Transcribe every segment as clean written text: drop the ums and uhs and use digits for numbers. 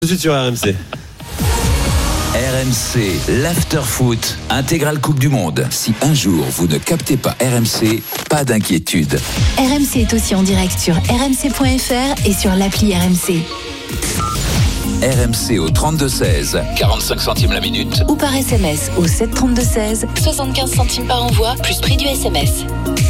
Tout de suite sur RMC. RMC, l'after-foot, intégrale Coupe du Monde. Si un jour vous ne captez pas RMC, pas d'inquiétude. RMC est aussi en direct sur rmc.fr et sur l'appli RMC. RMC au 32-16, 45 centimes la minute. Ou par SMS au 732-16, 75 centimes par envoi, plus prix du SMS.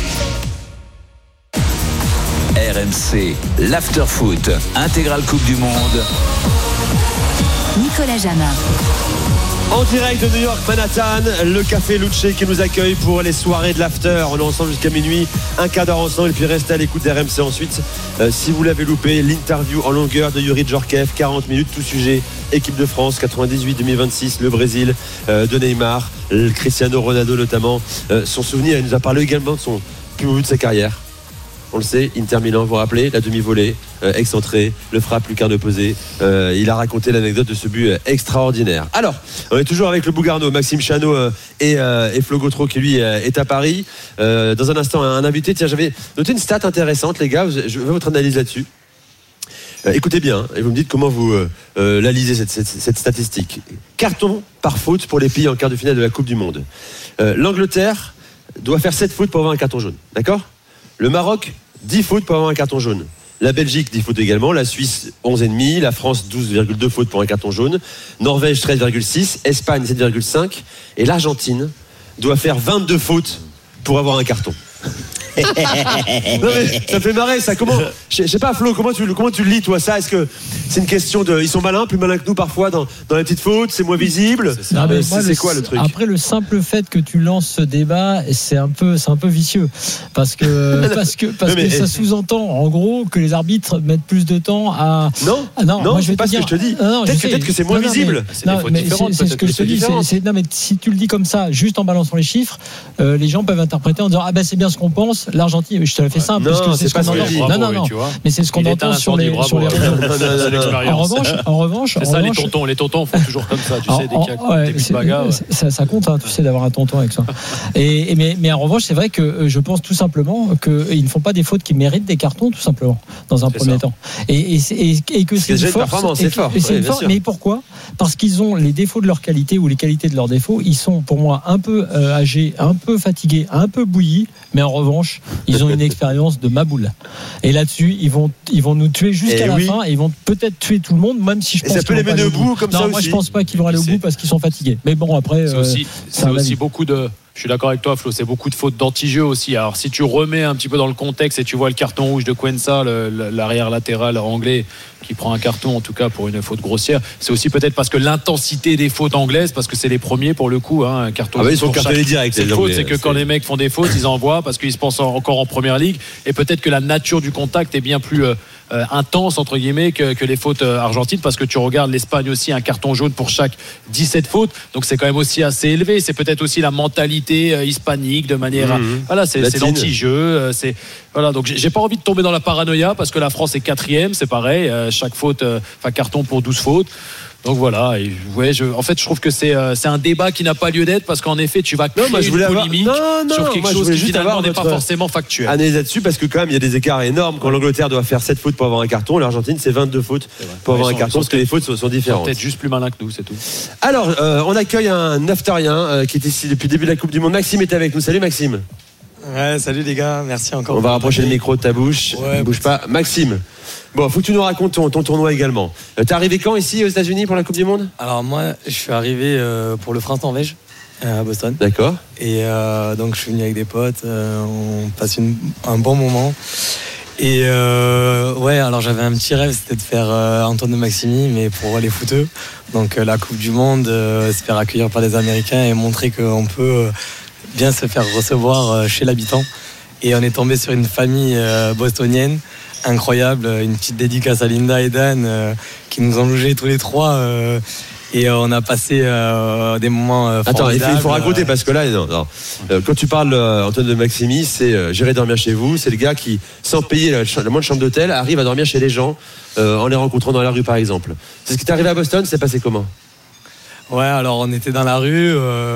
RMC, l'after-foot, intégrale Coupe du Monde. Nicolas Jamin. En direct de New York, Manhattan, le Café Luce qui nous accueille pour les soirées de l'after. On est ensemble jusqu'à minuit, un quart d'heure ensemble et puis restez à l'écoute d'RMC ensuite. Si vous l'avez loupé, l'interview en longueur de Youri Djorkaeff, 40 minutes, tout sujet, équipe de France, 98-2026, le Brésil, de Neymar, Cristiano Ronaldo notamment. Son souvenir, il nous a parlé également de son plus beau but de sa carrière. On le sait, Inter Milan, vous vous rappelez, la demi-volée, excentrée, le frappe, lucarne opposée. Il a raconté l'anecdote de ce but extraordinaire. Alors, on est toujours avec le Bougarno, Maxime Chanot et Flo Gautreau qui lui est à Paris. Dans un instant, un invité. Tiens, j'avais noté une stat intéressante, les gars. Je veux votre analyse là-dessus. Écoutez bien, et vous me dites comment vous la lisez cette statistique. Carton par faute pour les pays en quart de finale de la Coupe du Monde. L'Angleterre doit faire 7 fautes pour avoir un carton jaune. D'accord ? Le Maroc, 10 fautes pour avoir un carton jaune. La Belgique, 10 fautes également. La Suisse, 11,5. La France, 12,2 fautes pour un carton jaune. Norvège, 13,6. Espagne, 7,5. Et l'Argentine doit faire 22 fautes pour avoir un carton. Non mais ça fait marrer ça. Comment, je sais pas Flo, comment tu le lis toi ça? Est-ce que c'est une question de, ils sont malins, plus malins que nous parfois dans les petites fautes, c'est moins visible? C'est quoi le truc? Après, le simple fait que tu lances ce débat, c'est un peu vicieux parce que ça sous-entend en gros que les arbitres mettent plus de temps à. Non, moi, je vais pas ce que je te dis. Peut-être que c'est moins visible. C'est ce que je te dis. Non mais si tu le dis comme ça, juste en balançant les chiffres, les gens peuvent interpréter en disant ah ben c'est bien ce qu'on pense. L'Argentine, je te la fais simple parce que c'est ce qu'on entend. Non, mais c'est ce qu'on entend sur les réseaux. En revanche, c'est ça, les tontons font toujours comme ça, tu sais, des buts de bagarre. Ça compte, tu sais, d'avoir un tonton avec ça. Mais en revanche, c'est vrai que je pense tout simplement qu'ils ne font pas des fautes qui méritent des cartons, tout simplement, dans un premier temps. Et que c'est une force. C'est fort. Mais pourquoi ? Parce qu'ils ont les défauts de leur qualité ou les qualités de leurs défauts. Ils sont, pour moi, un peu âgés, un peu fatigués, un peu bouillis, mais en revanche, ils ont une expérience de maboule. Et là-dessus, ils vont nous tuer jusqu'à la fin et ils vont peut-être tuer tout le monde, même si je pense ça peut les mener au bout comme ça aussi. Moi, je pense pas qu'ils vont aller au bout parce qu'ils sont fatigués. Mais bon, après, c'est aussi beaucoup de. Je suis d'accord avec toi, Flo, c'est beaucoup de fautes d'anti-jeu aussi. Alors, si tu remets un petit peu dans le contexte et tu vois le carton rouge de Quensa, l'arrière latéral anglais, qui prend un carton, en tout cas, pour une faute grossière, c'est aussi peut-être parce que l'intensité des fautes anglaises, parce que c'est les premiers pour le coup, hein, un carton ils sont cartonnés direct. C'est que quand les mecs font des fautes, ils envoient parce qu'ils se pensent encore en première ligue. Et peut-être que la nature du contact est bien plus intense, entre guillemets, que les fautes argentines, parce que tu regardes l'Espagne aussi, un carton jaune pour chaque 17 fautes. Donc, c'est quand même aussi assez élevé. C'est peut-être aussi la mentalité hispanique de manière voilà, c'est l'anti-jeu, voilà, donc j'ai pas envie de tomber dans la paranoïa parce que la France est 4e, c'est pareil, chaque faute, carton pour 12 fautes. Donc voilà, en fait je trouve que c'est un débat qui n'a pas lieu d'être parce qu'en effet tu vas créer une polémique sur quelque chose qui finalement n'est pas forcément factuel. Analyse là-dessus parce que quand même il y a des écarts énormes quand l'Angleterre doit faire 7 fautes pour avoir un carton, l'Argentine c'est 22 fautes pour avoir un carton parce que les fautes sont différentes. Peut-être juste plus malin que nous, c'est tout. Alors on accueille un afterien qui est ici depuis le début de la Coupe du Monde. Maxime est avec nous. Salut Maxime. Ouais, salut les gars, merci encore. On va rapprocher le micro de ta bouche. Ne bouge pas. Maxime, bon, faut que tu nous racontes ton tournoi également. T'es arrivé quand ici aux États-Unis pour la Coupe du Monde ? Alors moi, je suis arrivé pour le Printemps-Neige à Boston. D'accord. Et donc je suis venu avec des potes, on passe un bon moment. Et alors j'avais un petit rêve, c'était de faire Antoine de Maximi, mais pour les footeux. Donc la Coupe du Monde, se faire accueillir par des Américains et montrer qu'on peut bien se faire recevoir chez l'habitant. Et on est tombé sur une famille bostonienne incroyable, une petite dédicace à Linda et Dan qui nous ont logés tous les trois et on a passé des moments formidables. Attends, il faut raconter parce que là quand tu parles Antoine de Maximi, c'est j'irai dormir chez vous, c'est le gars qui sans payer la moindre chambre d'hôtel arrive à dormir chez les gens en les rencontrant dans la rue par exemple. C'est ce qui t'est arrivé à Boston, c'est passé comment ? Ouais, alors on était dans la rue,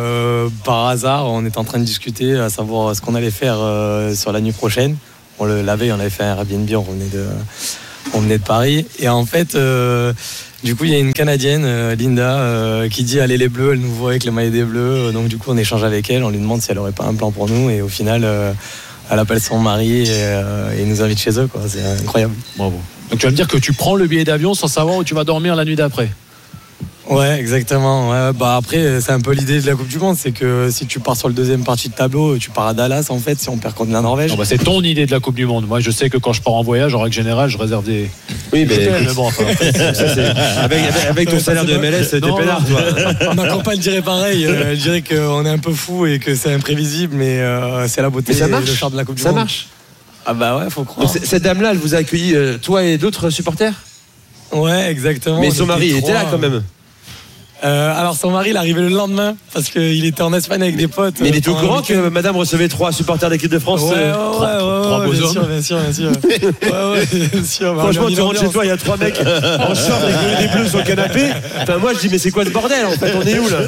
par hasard, on était en train de discuter à savoir ce qu'on allait faire sur la nuit prochaine. La veille, on avait fait un Airbnb, on On venait de Paris. Et en fait, du coup, il y a une Canadienne, Linda, qui dit allez les Bleus, elle nous voit avec le maillot des Bleus. Donc du coup, on échange avec elle, on lui demande si elle aurait pas un plan pour nous. Et au final, elle appelle son mari et nous invite chez eux, quoi. C'est incroyable. Bravo. Donc tu vas me dire que tu prends le billet d'avion sans savoir où tu vas dormir la nuit d'après. Ouais, exactement. Ouais, bah après, c'est un peu l'idée de la Coupe du Monde, c'est que si tu pars sur le deuxième partie de tableau, tu pars à Dallas en fait, si on perd contre la Norvège. Non, bah, c'est ton idée de la Coupe du Monde. Moi, je sais que quand je pars en voyage, en règle générale, je réserve des. Oui, mais bon, enfin, avec ton salaire de MLS, t'es peinard, toi. Ma compagne dirait pareil. Elle dirait qu'on est un peu fou et que c'est imprévisible, mais c'est la beauté et ça marche. le charme de la Coupe du Monde. Ça marche. Ah bah ouais, faut croire. Donc, cette dame-là, elle vous a accueilli, toi et d'autres supporters? Ouais, exactement. Mais son mari était là quand même. Alors son mari il est arrivé le lendemain parce qu'il était en Espagne avec des potes. Mais il était au courant que madame recevait 3 supporters d'équipe de France. Ouais, bien sûr. Franchement, tu rentres chez toi, il y a 3 mecs en short avec des bleus sur le canapé. Enfin, moi je dis mais c'est quoi ce bordel en fait? On est où là?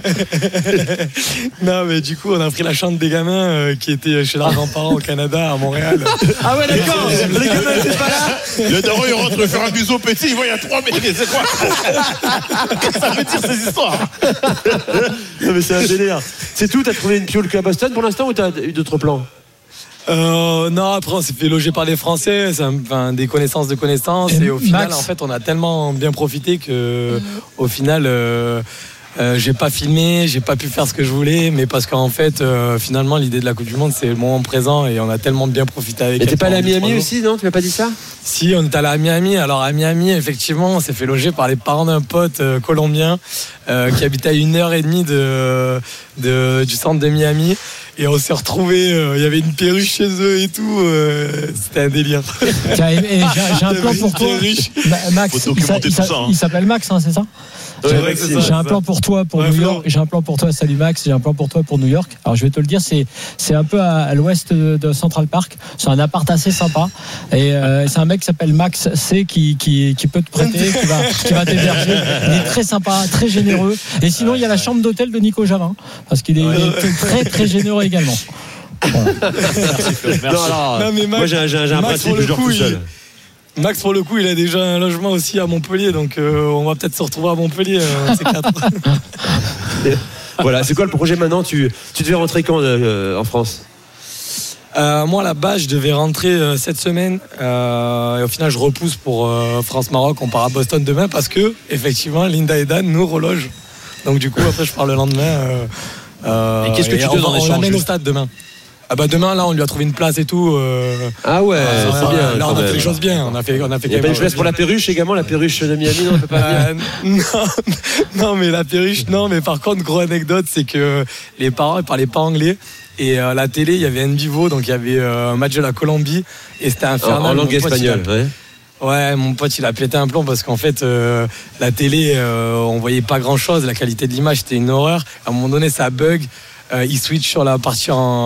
Non mais du coup on a pris la chambre des gamins qui étaient chez leurs grands-parents au Canada, à Montréal. Ah ouais d'accord. Les gamins n'étaient pas là. Le daron il rentre faire un bisou petit, il voit il y a 3 mecs. C'est quoi? Ça veut dire ces histoires. Non mais c'est un délire. C'est tout, t'as trouvé une piole à Boston pour l'instant ou t'as eu d'autres plans? Non, après on s'est fait loger par des Français, c'est des connaissances de connaissances et au final Max. En fait on a tellement bien profité que au final j'ai pas filmé, j'ai pas pu faire ce que je voulais, mais parce qu'en fait finalement l'idée de la Coupe du Monde c'est le moment présent et on a tellement bien profité avec. Et t'es pas allé à Miami aussi, non? Tu m'as pas dit ça? Si, on est allé à Miami. Alors à Miami effectivement on s'est fait loger par les parents d'un pote colombien qui habitait à 1h30 du centre de Miami. Et on s'est retrouvés, il y avait une perruche chez eux et tout, c'était un délire. Tiens, j'ai un plan pour toi. Max, il s'appelle Max, hein, c'est ça? J'ai un plan pour toi pour New York. J'ai un plan pour toi. Salut Max. J'ai un plan pour toi pour New York. Alors je vais te le dire, c'est un peu à l'ouest de Central Park. C'est un appart assez sympa. Et c'est un mec qui s'appelle Max C qui peut te prêter, qui va t'héberger. Il est très sympa, très généreux. Et sinon il y a la chambre d'hôtel de Nico Javin parce qu'il est très très généreux également. Voilà. Merci. Non, mais Max, moi j'ai un principe, je dors tout seul. Max pour le coup il a déjà un logement aussi à Montpellier, donc on va peut-être se retrouver à Montpellier ces 4. Voilà, c'est quoi le projet maintenant? Tu devais rentrer quand en France? Moi à la base je devais rentrer cette semaine et au final je repousse pour France-Maroc. On part à Boston demain parce que effectivement Linda et Dan nous relogent, donc du coup après je pars le lendemain et qu'est-ce que tu donnes en échange? On l'amène au stade demain. Ah bah demain là on lui a trouvé une place et tout. Ah ouais, c'est bien. Là on a fait les choses bien. On a fait. Il y a pas une place pour la perruche également, la perruche de Miami, non, on peut pas venir. Non mais la perruche non, mais par contre gros anecdote c'est que les parents ils parlaient pas anglais. Et à la télé il y avait N-Vivo, donc il y avait un match de la Colombie et c'était infernal. En langue espagnole, ouais. Ouais, mon pote il a pété un plomb parce qu'en fait la télé on voyait pas grand chose, la qualité de l'image c'était une horreur. À un moment donné ça bug. Il switch sur la partie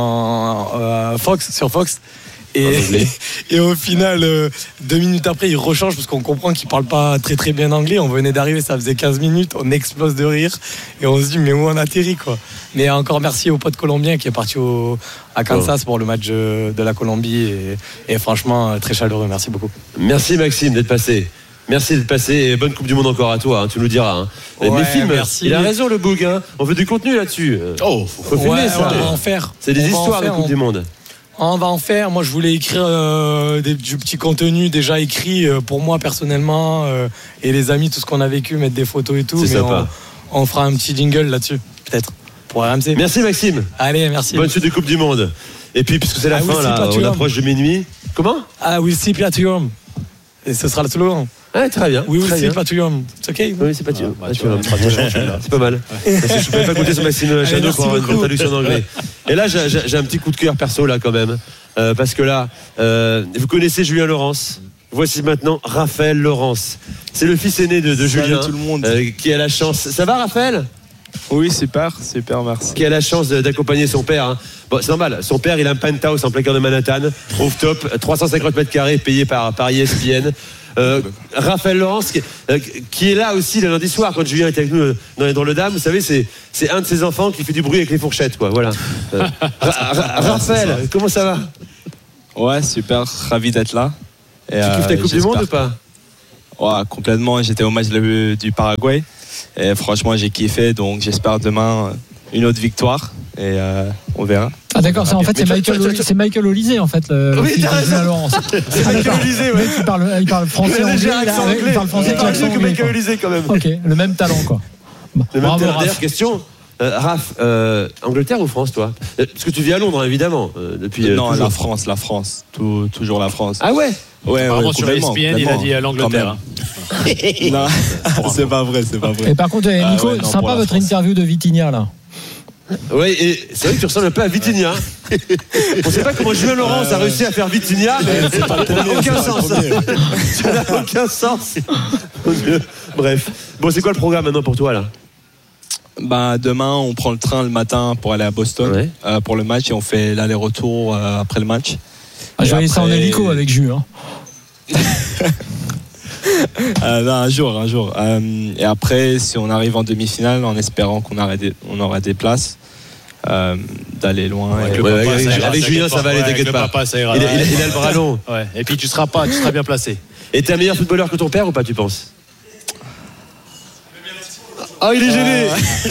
sur Fox et au final 2 minutes après il rechange parce qu'on comprend qu'il parle pas très très bien anglais. On venait d'arriver, ça faisait 15 minutes, on explose de rire et on se dit mais où on atterrit quoi. Mais encore merci au pote colombien qui est parti à Kansas pour le match de la Colombie et franchement très chaleureux, merci beaucoup. Merci Maxime d'être passé. Merci d'être passé et bonne Coupe du Monde encore à toi, hein, tu nous diras. Hein. Ouais, mes films, merci. Il a raison le boug, hein. On veut du contenu là-dessus. Faut filmer ça. On va en faire. C'est des histoires de Coupe du Monde. On va en faire. Moi je voulais écrire du petit contenu déjà écrit pour moi personnellement et les amis, tout ce qu'on a vécu, mettre des photos et tout. C'est sympa. On fera un petit jingle là-dessus, peut-être, pour RMC. Merci Maxime. Allez, merci. Bonne suite de Coupe du Monde. Et puis puisque c'est la fin là, on approche de minuit. Comment? We'll see Patrium. Et ce sera le slogan. Ouais, très bien. We will see Patrium. C'est ok? Oui, c'est Patrium. C'est pas mal. Je ne pouvais pas goûter sur Maxime Chano pour avoir une traduction en anglais. Et là, j'ai un petit coup de cœur perso là quand même. Parce que là, vous connaissez Julien Laurence. Voici maintenant Raphaël Laurence. C'est le fils aîné de Julien. Tout le monde. Qui a la chance. Ça va Raphaël? Oui, super, merci. Qui a la chance d'accompagner son père. Hein. Bon, c'est normal. Son père, il a un penthouse en plein cœur de Manhattan, rooftop, 350 mètres carrés, payé par ESPN. Raphaël Laurence, qui est là aussi le lundi soir quand Julien était avec nous dans le Dame. Vous savez, c'est un de ses enfants qui fait du bruit avec les fourchettes, quoi. Voilà. Raphaël, comment ça va? Ouais, super, ravi d'être là. Tu kiffes ta Coupe du Monde ou pas? Ouais, complètement. J'étais au match du Paraguay et franchement j'ai kiffé, donc j'espère demain une autre victoire et on verra. Ah d'accord, en fait c'est Michael Olysée en fait. Oui, t'as raison. C'est Michael Olysée, ouais. Il parle français, anglais. Il parle français avec l'accent anglais. Michael Olysée quand même. Ok, le même talent quoi. Bravo, Raph. Question. Raph, Angleterre ou France, toi? Parce que tu vis à Londres, évidemment, depuis. Non, toujours. la France. Toujours la France. Ah ouais? Ouais, apparemment sur ESPN, il a dit l'Angleterre. Non, c'est pas vrai. Et par contre, Nico, ouais, non, sympa votre interview de Vitinha là. Oui, et c'est vrai que tu ressembles un peu à Vitinha. On sait pas comment Julien Laurence a réussi à faire Vitinha, mais ça n'a aucun sens. Ça n'a aucun sens. Bref. Bon, c'est quoi le programme maintenant pour toi là? Demain, on prend le train le matin pour aller à Boston pour le match et on fait l'aller-retour après le match. Je voyais ça en hélico avec Jus. Un jour. Et après, si on arrive en demi-finale, en espérant qu'on aura des places, d'aller loin. Avec Julien, ça va aller, t'inquiète pas. Il a le bras long. Ouais. Et puis tu seras bien placé. Et t'es un meilleur footballeur que ton père ou pas, tu penses? Ah, il est gêné.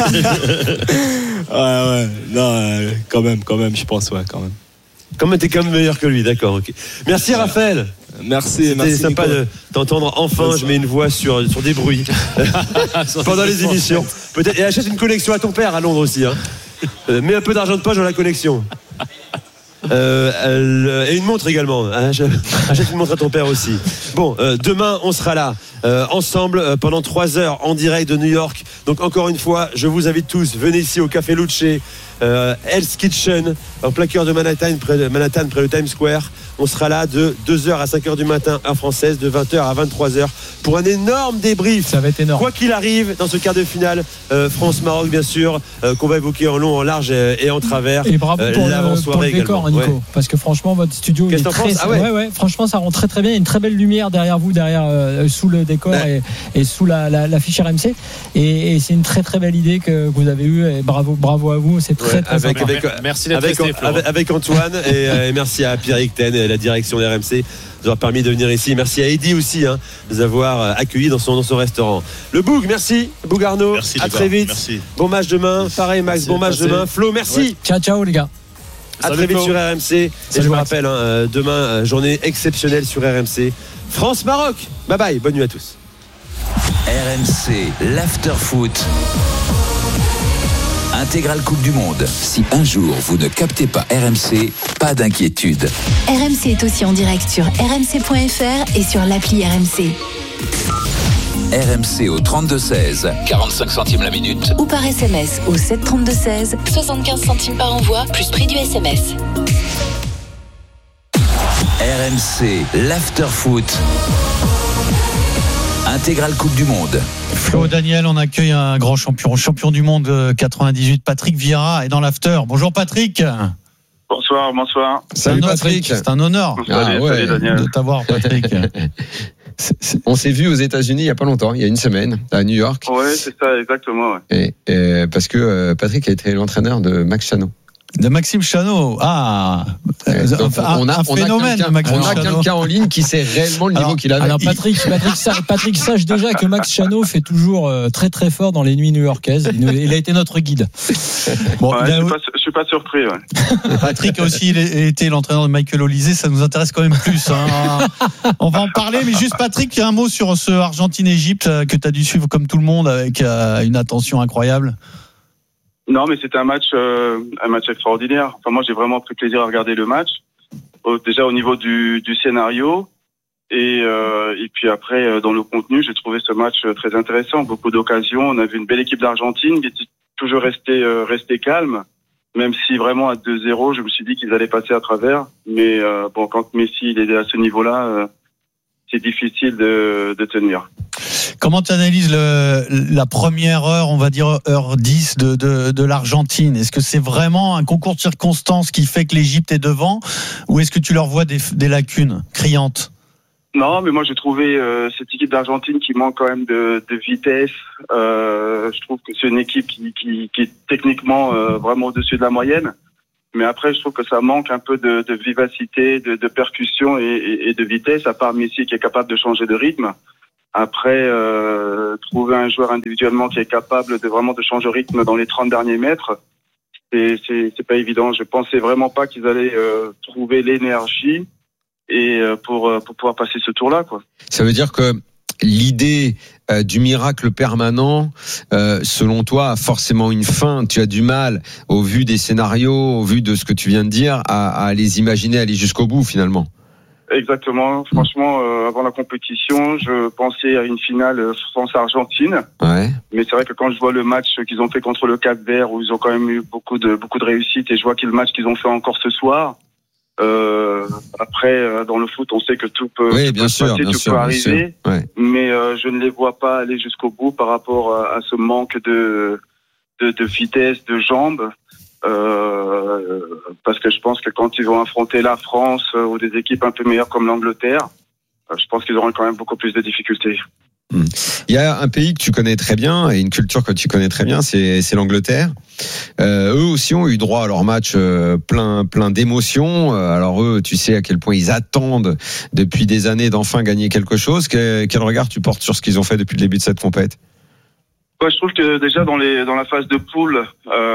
Ouais. Non, quand même, je pense, quand même. Comme t'es quand même meilleur que lui, d'accord. Okay. Merci Raphaël. Merci. C'était sympa de t'entendre enfin. Je mets une voix sur des bruits pendant les émissions. Peut-être. Et achète une connexion à ton père à Londres aussi. Mets un peu d'argent de poche dans la connexion. Et une montre également. Achète une montre à ton père aussi. Bon, demain on sera là ensemble pendant 3 heures en direct de New York. Donc encore une fois, je vous invite tous, venez ici au Café Luce, Hell's Kitchen, en plein cœur de Manhattan, près de Times Square. On sera là de 2h à 5h du matin, heure française, de 20h à 23h pour un énorme débrief. Ça va être énorme. Quoi qu'il arrive dans ce quart de finale, France-Maroc bien sûr, qu'on va évoquer en long, en large et en travers. Et bravo pour le décor, Nico. Ouais. Parce que franchement, votre studio est très... ouais, franchement, ça rend très très bien. Il y a une très belle lumière derrière vous, sous le décor et sous la fiche RMC. Et c'est une très très belle idée que vous avez eue. Et bravo à vous. C'est très très sympa. Merci d'être resté, avec Antoine et merci à Pierre Ten et la direction de RMC de nous avoir permis de venir ici. Merci à Eddy aussi de nous avoir accueillis dans son restaurant. Le Boug, merci. Boug Arnaud, merci, à très vite. Merci. Bon match demain. Pareil Max, bon match demain. Flo, merci. Ouais. Ciao les gars. À très vite sur RMC. Et je vous rappelle, demain, journée exceptionnelle sur RMC. France-Maroc. Bye bye, bonne nuit à tous. RMC, l'after-foot. Intégrale Coupe du Monde. Si un jour vous ne captez pas RMC, pas d'inquiétude. RMC est aussi en direct sur rmc.fr et sur l'appli RMC. RMC au 32-16, 45 centimes la minute. Ou par SMS au 732-16, 75 centimes par envoi, plus prix du SMS. RMC, l'after-foot. Intégrale Coupe du Monde. Flo, Daniel, on accueille un grand champion du monde 98, Patrick Vieira, est dans l'after. Bonjour Patrick. Bonsoir. Salut Patrick. C'est un honneur salut, Daniel. de t'avoir, Patrick. On s'est vu aux États-Unis il y a pas longtemps, il y a une semaine, à New York. Ouais, c'est ça, exactement. Ouais. Et parce que Patrick a été l'entraîneur de Max Chano. De Maxime Chanot. On a quelqu'un en ligne qui sait réellement le niveau qu'il avait. Alors Patrick sache déjà que Max Chanot fait toujours très très fort dans les nuits new-yorkaises. Il a été notre guide. Bon, je suis pas surpris. Ouais. Patrick a aussi été l'entraîneur de Michael Olysée. Ça nous intéresse quand même plus. On va en parler, mais juste Patrick, un mot sur ce Argentine-Égypte que tu as dû suivre comme tout le monde avec une attention incroyable. Non, mais c'était un match extraordinaire. Enfin, moi, j'ai vraiment pris plaisir à regarder le match. Déjà au niveau du scénario et puis après dans le contenu, j'ai trouvé ce match très intéressant. Beaucoup d'occasions. On a vu une belle équipe d'Argentine qui était toujours restée calme, même si vraiment à 2-0, je me suis dit qu'ils allaient passer à travers. Mais quand Messi il est à ce niveau-là, c'est difficile de tenir. Comment tu analyses la première heure, on va dire heure 10 de l'Argentine? Est-ce que c'est vraiment un concours de circonstances qui fait que l'Égypte est devant, ou est-ce que tu leur vois des lacunes criantes? Non, mais moi j'ai trouvé cette équipe d'Argentine qui manque quand même de vitesse. Je trouve que c'est une équipe qui est techniquement vraiment au-dessus de la moyenne. Mais après, je trouve que ça manque un peu de vivacité, de percussion et de vitesse, à part Messi qui est capable de changer de rythme. Après, trouver un joueur individuellement qui est capable de vraiment de changer de rythme dans les 30 derniers mètres, c'est pas évident. Je pensais vraiment pas qu'ils allaient trouver l'énergie et pour pouvoir passer ce tour-là, quoi. Ça veut dire que l'idée du miracle permanent, selon toi, a forcément une fin. Tu as du mal, au vu des scénarios, au vu de ce que tu viens de dire, à les imaginer aller jusqu'au bout, finalement. Exactement. Franchement, avant la compétition, je pensais à une finale France-Argentine. Ouais. Mais c'est vrai que quand je vois le match qu'ils ont fait contre le Cap-Vert, où ils ont quand même eu beaucoup de réussite, et je vois qu'il y a le match qu'ils ont fait encore ce soir. Après, dans le foot, on sait que tout peut, oui, tout peut se passer, tout peut arriver. Ouais. Mais je ne les vois pas aller jusqu'au bout par rapport à ce manque de vitesse, de jambes. Parce que je pense que quand ils vont affronter la France ou des équipes un peu meilleures comme l'Angleterre, je pense qu'ils auront quand même beaucoup plus de difficultés. Il y a un pays que tu connais très bien et une culture que tu connais très bien, c'est l'Angleterre. Eux aussi ont eu droit à leur match plein d'émotions. Alors eux, tu sais à quel point ils attendent depuis des années d'enfin gagner quelque chose. Quel regard tu portes sur ce qu'ils ont fait depuis le début de cette compète? Ouais, je trouve que déjà dans la phase de poule,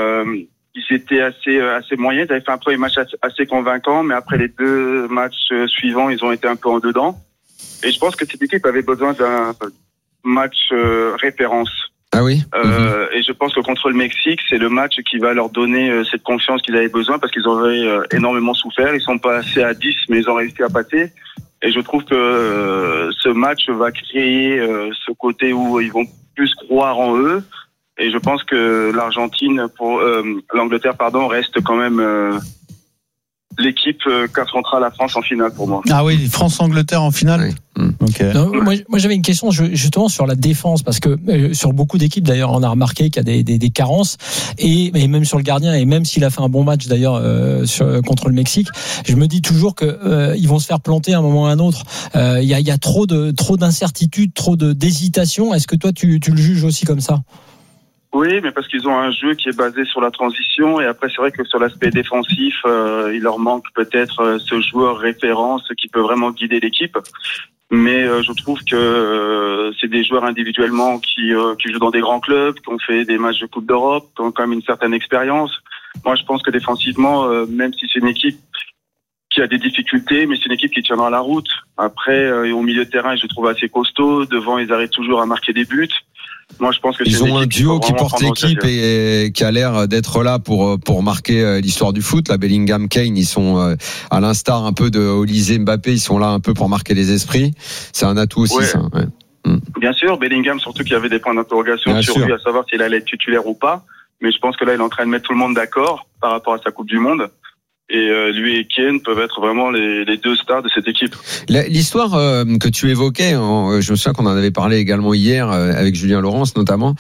ils étaient assez moyens. Ils avaient fait un premier match assez convaincant, mais après les deux matchs suivants, ils ont été un peu en dedans. Et je pense que cette équipe avait besoin d'un match référence. Ah oui. Et je pense que contre le Mexique, c'est le match qui va leur donner cette confiance qu'ils avaient besoin, parce qu'ils auraient énormément souffert. Ils sont passés à 10, mais ils ont réussi à passer. Et je trouve que ce match va créer ce côté où ils vont plus croire en eux. Et je pense que l'Angleterre, reste quand même l'équipe qu'affrontera la France en finale pour moi. Ah oui, France-Angleterre en finale. Oui. Okay. Non, moi j'avais une question justement sur la défense, parce que sur beaucoup d'équipes d'ailleurs on a remarqué qu'il y a des carences, et même sur le gardien, et même s'il a fait un bon match d'ailleurs contre le Mexique, je me dis toujours que ils vont se faire planter à un moment ou à un autre. Il y a trop d'incertitudes, trop d'hésitation. Est-ce que toi tu le juges aussi comme ça? Oui, mais parce qu'ils ont un jeu qui est basé sur la transition, et après c'est vrai que sur l'aspect défensif, il leur manque peut-être ce joueur référence qui peut vraiment guider l'équipe. Mais je trouve que c'est des joueurs individuellement qui jouent dans des grands clubs, qui ont fait des matchs de Coupe d'Europe, qui ont quand même une certaine expérience. Moi, je pense que défensivement, même si c'est une équipe qui a des difficultés, mais c'est une équipe qui tiendra la route. Après, au milieu de terrain, je trouve assez costaud. Devant, ils arrivent toujours à marquer des buts. Moi, je pense que ils ont un duo qui porte l'équipe et qui a l'air d'être là pour marquer l'histoire du foot. La Bellingham, Kane, ils sont à l'instar un peu de Olysée, Mbappé, ils sont là un peu pour marquer les esprits. C'est un atout aussi, ça. Ouais. Bien sûr, Bellingham, surtout qu'il y avait des points d'interrogation sur lui, à savoir s'il allait être titulaire ou pas. Mais je pense que là, il est en train de mettre tout le monde d'accord par rapport à sa Coupe du Monde. Et lui et Kane peuvent être vraiment les deux stars de cette équipe. L'histoire que tu évoquais, je me souviens qu'on en avait parlé également hier avec Julien Laurence notamment.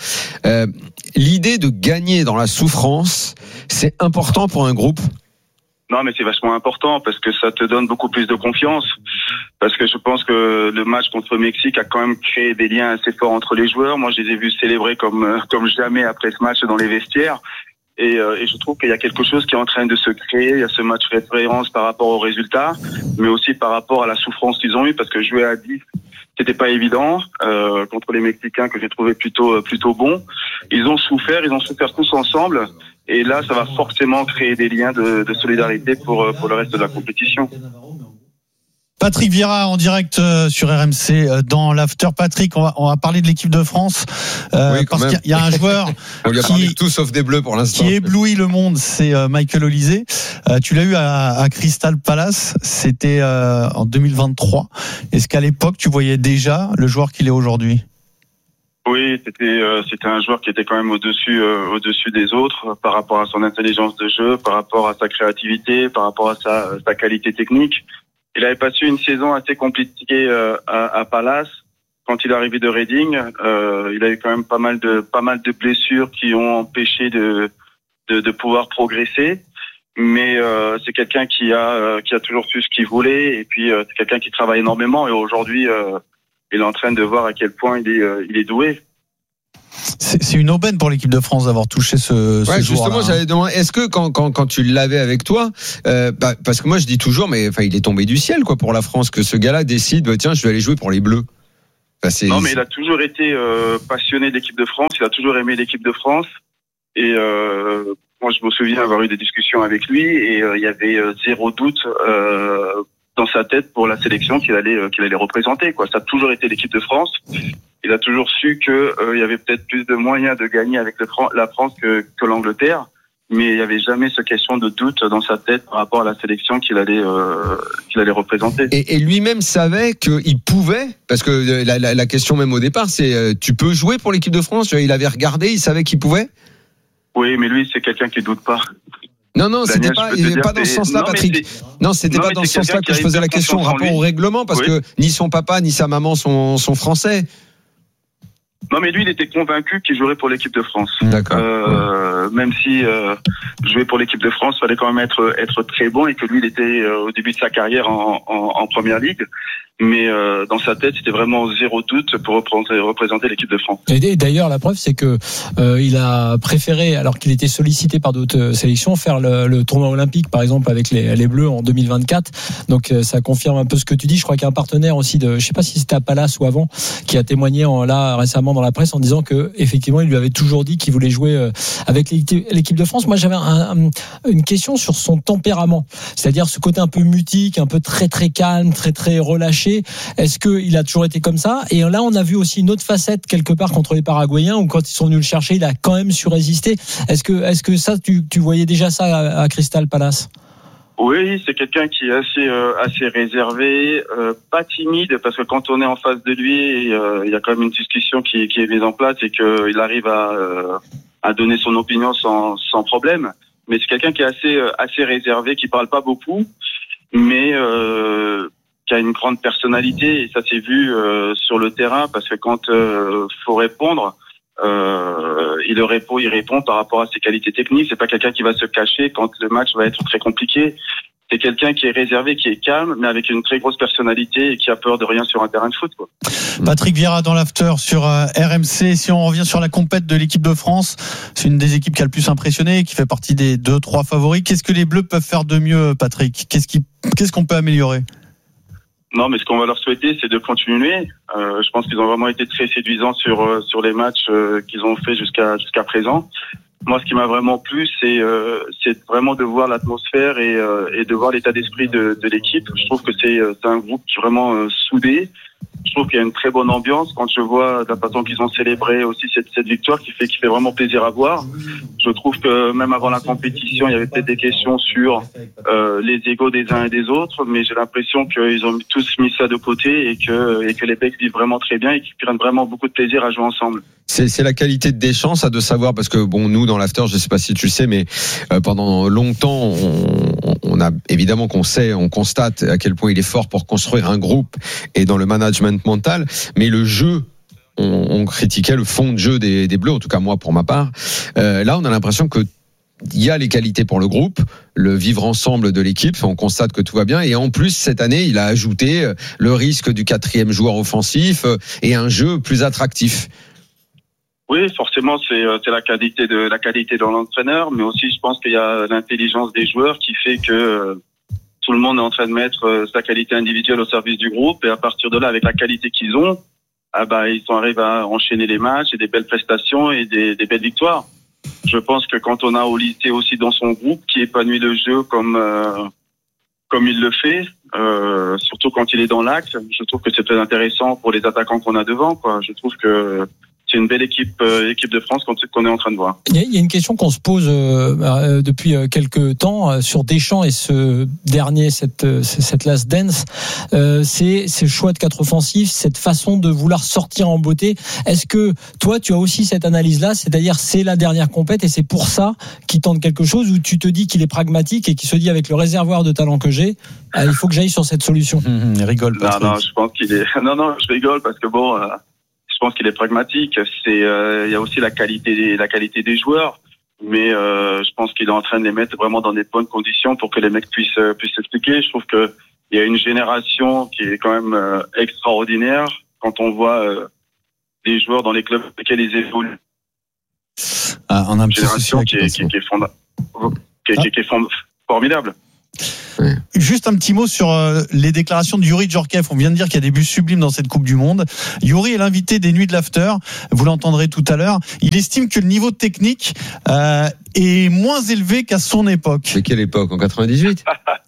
L'idée de gagner dans la souffrance, c'est important pour un groupe? Non, mais c'est vachement important parce que ça te donne beaucoup plus de confiance. Parce que je pense que le match contre le Mexique a quand même créé des liens assez forts entre les joueurs. Moi, je les ai vus célébrer comme jamais après ce match dans les vestiaires. Et je trouve qu'il y a quelque chose qui est en train de se créer. Il y a ce match référence par rapport aux résultats, mais aussi par rapport à la souffrance qu'ils ont eue, parce que jouer à 10, c'était pas évident contre les Mexicains que j'ai trouvé plutôt bon. Ils ont souffert tous ensemble, et là, ça va forcément créer des liens de solidarité pour le reste de la compétition. Patrick Vieira en direct sur RMC dans l'after. Patrick, on va parler de l'équipe de France parce qu'il y a un joueur on lui a parlé de tout sauf des Bleus pour l'instant, qui éblouit le monde, c'est Michael Olysée. Tu l'as eu à Crystal Palace, c'était en 2023. Est-ce qu'à l'époque tu voyais déjà le joueur qu'il est aujourd'hui? Oui, c'était un joueur qui était quand même au-dessus des autres par rapport à son intelligence de jeu, par rapport à sa créativité, par rapport à sa qualité technique. Il avait passé une saison assez compliquée à Palace. Quand il est arrivé de Reading, il a eu quand même pas mal de blessures qui ont empêché de pouvoir progresser. Mais c'est quelqu'un qui a toujours su ce qu'il voulait, et puis c'est quelqu'un qui travaille énormément, et aujourd'hui il est en train de voir à quel point il est doué. C'est une aubaine pour l'équipe de France d'avoir touché ce Ouais, joueur-là. justement, j'avais demandé, est-ce que quand tu l'avais avec toi, parce que moi je dis toujours, mais enfin il est tombé du ciel quoi pour la France, que ce gars-là décide, tiens, je vais aller jouer pour les Bleus. Enfin, non, mais il a toujours été passionné de l'équipe de France. Il a toujours aimé l'équipe de France. Et moi, je me souviens avoir eu des discussions avec lui, et il y avait zéro doute dans sa tête pour la sélection qu'il allait représenter. Quoi. Ça a toujours été l'équipe de France. Il a toujours su que il y avait peut-être plus de moyens de gagner avec la France que l'Angleterre. Mais il n'y avait jamais cette question de doute dans sa tête par rapport à la sélection qu'il allait représenter. Et lui-même savait qu'il pouvait, parce que la question même au départ, c'est tu peux jouer pour l'équipe de France. Il avait regardé, il savait qu'il pouvait. Oui, mais lui, c'est quelqu'un qui doute pas. Non, c'était Daniel, pas dans ce sens-là, Patrick. Non, c'était pas dans ce sens-là que je faisais la question en rapport au règlement, parce que ni son papa ni sa maman sont français. Non, mais lui, il était convaincu qu'il jouerait pour l'équipe de France. D'accord. Même si jouer pour l'équipe de France, fallait quand même être très bon, et que lui, il était au début de sa carrière en première ligue. Mais dans sa tête, c'était vraiment zéro doute pour représenter l'équipe de France. Et d'ailleurs, la preuve, c'est que il a préféré, alors qu'il était sollicité par d'autres sélections, faire le tournoi olympique, par exemple, avec les Bleus en 2024. Donc, ça confirme un peu ce que tu dis. Je crois qu'il y a un partenaire aussi je sais pas si c'était à Palace ou avant, qui a témoigné là récemment dans la presse en disant que effectivement, il lui avait toujours dit qu'il voulait jouer avec l'équipe de France. Moi, j'avais une question sur son tempérament, c'est-à-dire ce côté un peu mutique, un peu très très calme, très très relâché. Est-ce qu'il a toujours été comme ça? Et là, on a vu aussi une autre facette quelque part contre les Paraguayens, où quand ils sont venus le chercher, il a quand même su résister. Est-ce que ça, tu voyais déjà ça à Crystal Palace? Oui, c'est quelqu'un qui est assez réservé, pas timide, parce que quand on est en face de lui, il y a quand même une discussion qui est mise en place, et qu'il arrive à donner son opinion sans problème. Mais c'est quelqu'un qui est assez réservé, qui parle pas beaucoup, mais qui a une grande personnalité, et ça s'est vu sur le terrain, parce que quand faut répondre, il répond par rapport à ses qualités techniques. C'est pas quelqu'un qui va se cacher quand le match va être très compliqué. C'est quelqu'un qui est réservé, qui est calme, mais avec une très grosse personnalité, et qui a peur de rien sur un terrain de foot, quoi. Patrick Vieira dans l'after sur RMC. Si on revient sur la compète de l'équipe de France, c'est une des équipes qui a le plus impressionné, qui fait partie des 2-3 favoris. Qu'est-ce que les Bleus peuvent faire de mieux, Patrick? Qu'est-ce qu'on peut améliorer? Non, mais ce qu'on va leur souhaiter, c'est de continuer. Je pense qu'ils ont vraiment été très séduisants sur les matchs qu'ils ont fait jusqu'à présent. Moi, ce qui m'a vraiment plu, c'est vraiment de voir l'atmosphère et de voir l'état d'esprit de l'équipe. Je trouve que c'est un groupe qui est vraiment soudé. Je trouve qu'il y a une très bonne ambiance quand je vois la façon qu'ils ont célébré aussi cette victoire qui fait vraiment plaisir à voir. Je trouve que même avant la compétition, il y avait peut-être des questions sur les égos des uns et des autres, mais j'ai l'impression qu'ils ont tous mis ça de côté, et que les Becs vivent vraiment très bien, et qu'ils prennent vraiment beaucoup de plaisir à jouer ensemble. C'est la qualité de Deschamps, ça, de savoir, parce que bon, nous dans l'after, je sais pas si tu le sais, mais pendant longtemps, on a évidemment on constate à quel point il est fort pour construire un groupe et dans le management mental, mais le jeu, on critiquait le fond de jeu des Bleus, en tout cas moi pour ma part. Là, on a l'impression que il y a les qualités pour le groupe, le vivre ensemble de l'équipe, on constate que tout va bien, et en plus cette année il a ajouté le risque du 4e joueur offensif et un jeu plus attractif. Oui, forcément, c'est la qualité de l'entraîneur, mais aussi je pense qu'il y a l'intelligence des joueurs qui fait que tout le monde est en train de mettre sa qualité individuelle au service du groupe, et à partir de là, avec la qualité qu'ils ont, ils arrivent à enchaîner les matchs et des belles prestations et des belles victoires. Je pense que quand on a Olité aussi dans son groupe, qui épanouit le jeu comme il le fait, surtout quand il est dans l'axe, je trouve que c'est très intéressant pour les attaquants qu'on a devant, quoi. Je trouve que c'est une belle équipe de France qu'on est en train de voir. Il y a une question qu'on se pose depuis quelques temps sur Deschamps et ce dernier, cette last dance, c'est ce choix de 4 offensifs, cette façon de vouloir sortir en beauté. Est-ce que toi, tu as aussi cette analyse-là, c'est-à-dire c'est la dernière compète et c'est pour ça qu'il tente quelque chose, où tu te dis qu'il est pragmatique et qu'il se dit avec le réservoir de talent que j'ai, il faut que j'aille sur cette solution. Il rigole pas. Non, je pense qu'il est. Non, je rigole parce que bon. Je pense qu'il est pragmatique. Il y a aussi la qualité des joueurs, mais je pense qu'il est en train de les mettre vraiment dans des bonnes conditions pour que les mecs puissent s'expliquer. Je trouve que il y a une génération qui est quand même extraordinaire quand on voit les joueurs dans les clubs dans lesquels ils évoluent. On a un petit génération qui est formidable. Juste un petit mot sur les déclarations de Youri Djorkaeff. On vient de dire qu'il y a des buts sublimes dans cette Coupe du Monde. Youri est l'invité des Nuits de l'After. Vous l'entendrez tout à l'heure. Il estime que le niveau technique est moins élevé qu'à son époque. C'est quelle époque? En 98?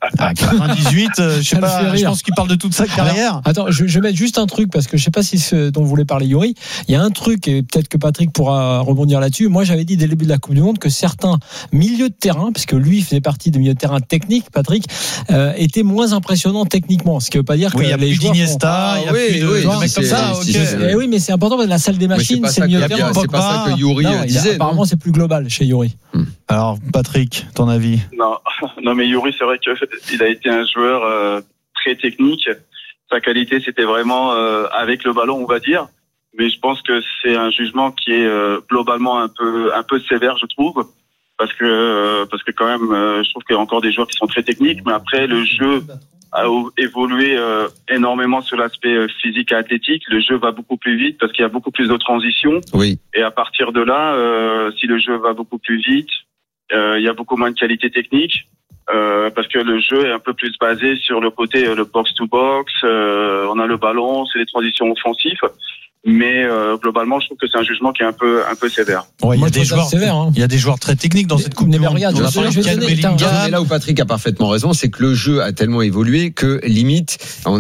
98, je sais pas, je pense qu'il parle de toute sa carrière. Alors, attends, je vais mettre juste un truc parce que je sais pas si c'est ce dont voulait parler Youri. Il y a un truc et peut-être que Patrick pourra rebondir là-dessus. Moi, j'avais dit dès le début de la Coupe du Monde que certains milieux de terrain, parce que lui faisait partie des milieux de terrain techniques, Patrick, étaient moins impressionnants techniquement. Ce qui veut pas dire que il y a les plus joueurs d'Iniesta, il y a plus de mecs comme ça. Oui, mais c'est important parce que la salle des machines, c'est milieu de terrain. C'est pas ça que Youri disait. Apparemment, c'est plus global chez Youri. Alors, Patrick, ton avis? Non, mais Youri, c'est vrai qu'il a été un joueur très technique. Sa qualité, c'était vraiment avec le ballon, on va dire. Mais je pense que c'est un jugement qui est globalement un peu sévère, je trouve, parce que quand même, je trouve qu'il y a encore des joueurs qui sont très techniques. Mais après, le jeu a évolué énormément sur l'aspect physique et athlétique. Le jeu va beaucoup plus vite parce qu'il y a beaucoup plus de transitions. Oui. Et à partir de là, si le jeu va beaucoup plus vite, il y a beaucoup moins de qualité technique. Parce que le jeu est un peu plus basé sur le côté le box-to-box, on a le ballon, c'est les transitions offensives. Mais globalement, je trouve que c'est un jugement qui est un peu sévère. Ouais, il y a des joueurs très techniques dans cette Coupe du Monde. Mais là où Patrick a parfaitement raison, c'est que le jeu a tellement évolué que limite,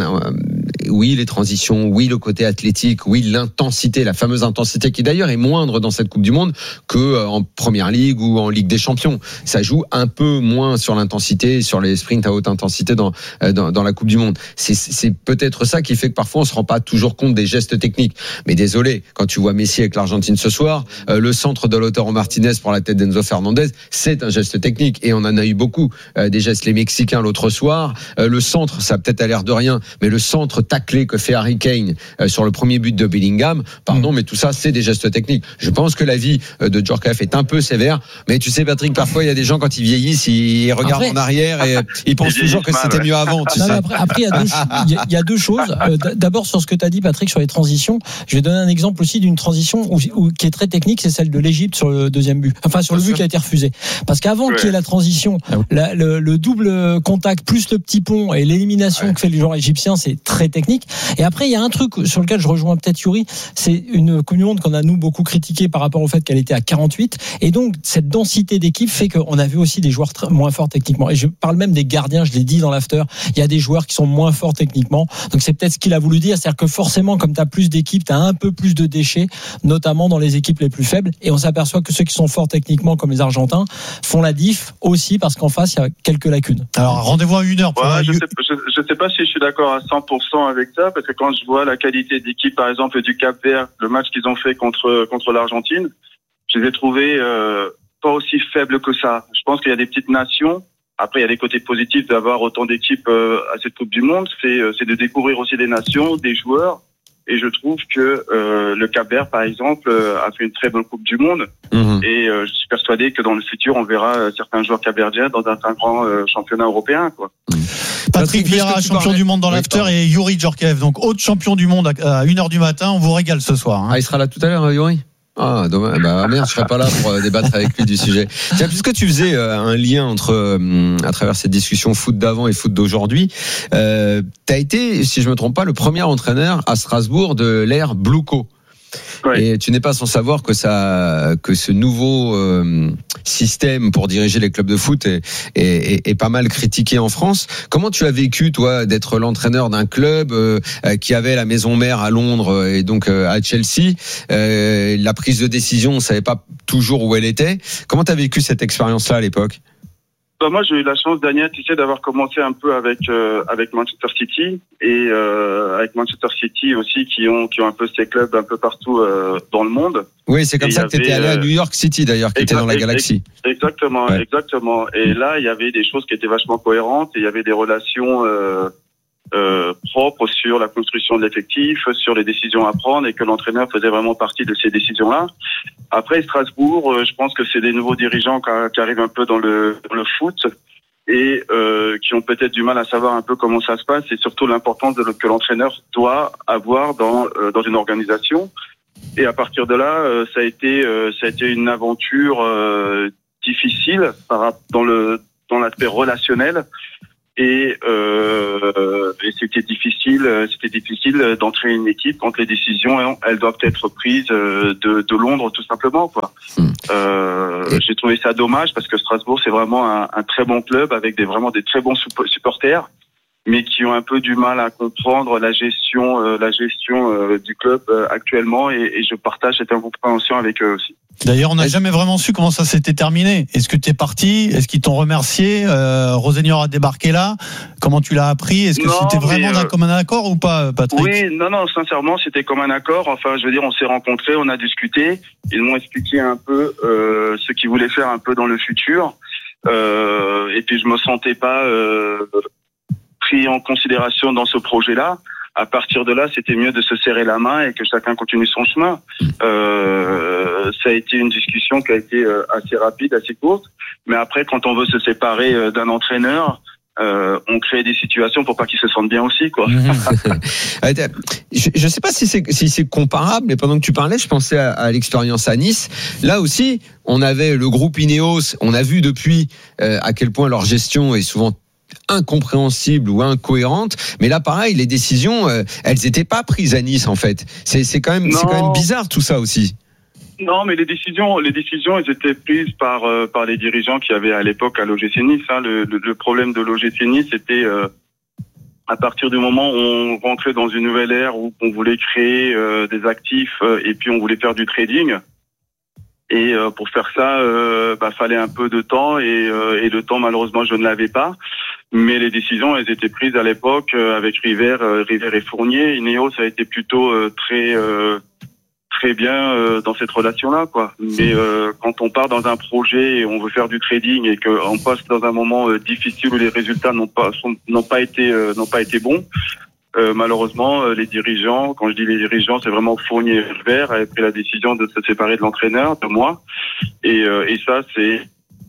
oui, les transitions, oui, le côté athlétique, oui, l'intensité, la fameuse intensité qui d'ailleurs est moindre dans cette Coupe du Monde que en Première Ligue ou en Ligue des Champions. Ça joue un peu moins sur l'intensité, sur les sprints à haute intensité dans la Coupe du Monde. C'est peut-être ça qui fait que parfois on se rend pas toujours compte des gestes techniques. Mais désolé, quand tu vois Messi avec l'Argentine ce soir, le centre de Lautaro Martinez pour la tête d'Enzo Fernandez, c'est un geste technique et on en a eu beaucoup des gestes. Les Mexicains l'autre soir, le centre, ça a peut-être l'air de rien, mais le centre taclé que fait Harry Kane sur le premier but de Bellingham, pardon, mais tout ça, c'est des gestes techniques. Je pense que l'avis de Djorkaeff est un peu sévère, mais tu sais, Patrick, parfois il y a des gens quand ils vieillissent, ils regardent en arrière et ils pensent toujours que c'était mieux avant. Tu sais. Après, il y a deux choses. D'abord sur ce que tu as dit, Patrick, sur les transitions. Je vais donner un exemple aussi d'une transition qui est très technique, c'est celle de l'Égypte sur le deuxième but. Enfin, sur le but qui a été refusé. Parce qu'avant qu'il y ait la transition, le double contact plus le petit pont et l'élimination que fait le joueur égyptien, c'est très technique. Et après, il y a un truc sur lequel je rejoins peut-être Youri, c'est une Coupe du Monde qu'on a nous beaucoup critiqué par rapport au fait qu'elle était à 48. Et donc, cette densité d'équipe fait qu'on a vu aussi des joueurs moins forts techniquement. Et je parle même des gardiens, je l'ai dit dans l'after, il y a des joueurs qui sont moins forts techniquement. Donc, c'est peut-être ce qu'il a voulu dire. C'est-à-dire que forcément, comme tu as plus d'équipes, tu as un peu plus de déchets, notamment dans les équipes les plus faibles. Et on s'aperçoit que ceux qui sont forts techniquement, comme les Argentins, font la diff aussi parce qu'en face, il y a quelques lacunes. Alors, rendez-vous à 1h. Je sais pas si je suis d'accord à 100% avec ça, parce que quand je vois la qualité d'équipe, par exemple, du Cap-Vert, le match qu'ils ont fait contre l'Argentine, je les ai trouvés pas aussi faibles que ça. Je pense qu'il y a des petites nations. Après, il y a des côtés positifs d'avoir autant d'équipes à cette Coupe du Monde. C'est de découvrir aussi des nations, des joueurs. Et je trouve que le Cap-Vert, par exemple, a fait une très bonne Coupe du Monde. Et je suis persuadé que dans le futur, on verra certains joueurs capverdiens dans un grand championnat européen, quoi. Patrick Vieira, champion du monde dans l'after, et Youri Djorkaeff, donc autre champion du monde à 1h du matin. On vous régale ce soir. Ah, il sera là tout à l'heure, Youri? Ah, dommage. Bah, merde, je serais pas là pour débattre avec lui du sujet. Tiens, puisque tu faisais un lien entre, à travers cette discussion foot d'avant et foot d'aujourd'hui, t'as été, si je me trompe pas, le premier entraîneur à Strasbourg de l'ère Bluco. Ouais. Et tu n'es pas sans savoir que ce nouveau système pour diriger les clubs de foot est pas mal critiqué en France. Comment tu as vécu, toi, d'être l'entraîneur d'un club qui avait la maison mère à Londres et donc à Chelsea? La prise de décision, on savait pas toujours où elle était. Comment tu as vécu cette expérience-là à l'époque? Moi, j'ai eu la chance, Daniel, tu sais, d'avoir commencé un peu avec Manchester City et avec Manchester City aussi, qui ont un peu ces clubs un peu partout dans le monde. Oui, c'est comme ça que tu étais allé à New York City, d'ailleurs, qui était dans la galaxie. Exactement, ouais. Exactement. Et là, il y avait des choses qui étaient vachement cohérentes et il y avait des relations propres sur la construction de l'effectif, sur les décisions à prendre, et que l'entraîneur faisait vraiment partie de ces décisions-là. Après Strasbourg, je pense que c'est des nouveaux dirigeants qui arrivent un peu dans le foot et qui ont peut-être du mal à savoir un peu comment ça se passe, et surtout l'importance que l'entraîneur doit avoir dans une organisation. Et à partir de là, ça a été une aventure difficile dans l'aspect relationnel. Et c'était difficile d'entrer une équipe quand les décisions elles doivent être prises de Londres tout simplement quoi. J'ai trouvé ça dommage parce que Strasbourg c'est vraiment un très bon club avec vraiment des très bons supporters, mais qui ont un peu du mal à comprendre la gestion du club actuellement et je partage cette incompréhension avec eux aussi. D'ailleurs, on n'a jamais vraiment su comment ça s'était terminé. Est-ce que tu es parti ? Est-ce qu'ils t'ont remercié ? Rosénior a débarqué là. Comment tu l'as appris ? Est-ce que c'était vraiment comme un accord ou pas, Patrick ? Oui, non, sincèrement, c'était comme un accord. Enfin, je veux dire, on s'est rencontrés, on a discuté. Ils m'ont expliqué un peu ce qu'ils voulaient faire un peu dans le futur. Et puis, je me sentais pas pris en considération dans ce projet-là. À partir de là, c'était mieux de se serrer la main et que chacun continue son chemin. Ça a été une discussion qui a été assez rapide, assez courte. Mais après, quand on veut se séparer d'un entraîneur, on crée des situations pour pas qu'il se sente bien aussi, quoi. Je sais pas si c'est comparable, mais pendant que tu parlais, je pensais à l'expérience à Nice. Là aussi, on avait le groupe Ineos. On a vu depuis à quel point leur gestion est souvent incompréhensible ou incohérente, mais là pareil, les décisions elles n'étaient pas prises à Nice en fait. C'est quand même bizarre tout ça aussi. Non, mais les décisions elles étaient prises par les dirigeants qui avaient à l'époque à l'OGC Nice. Le problème de l'OGC Nice c'était à partir du moment où on rentrait dans une nouvelle ère où on voulait créer des actifs et puis on voulait faire du trading. Et pour faire ça, fallait un peu de temps et le temps malheureusement je ne l'avais pas. Mais les décisions, elles étaient prises à l'époque avec River et Fournier. Ineos a été plutôt très bien dans cette relation-là, quoi. Mais quand on part dans un projet et on veut faire du trading et qu'on passe dans un moment difficile où les résultats n'ont pas été bons. Malheureusement, les dirigeants, quand je dis les dirigeants, c'est vraiment Fournier et River, avaient pris la décision de se séparer de l'entraîneur, de moi. Et ça, c'est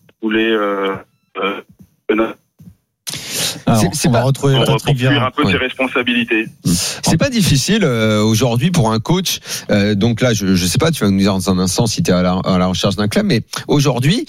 on va retrouver Patrick Vieira. Un peu ses responsabilités. C'est pas difficile aujourd'hui pour un coach. Donc là, je sais pas, tu vas nous dire dans un instant si tu es à la recherche d'un club, mais aujourd'hui,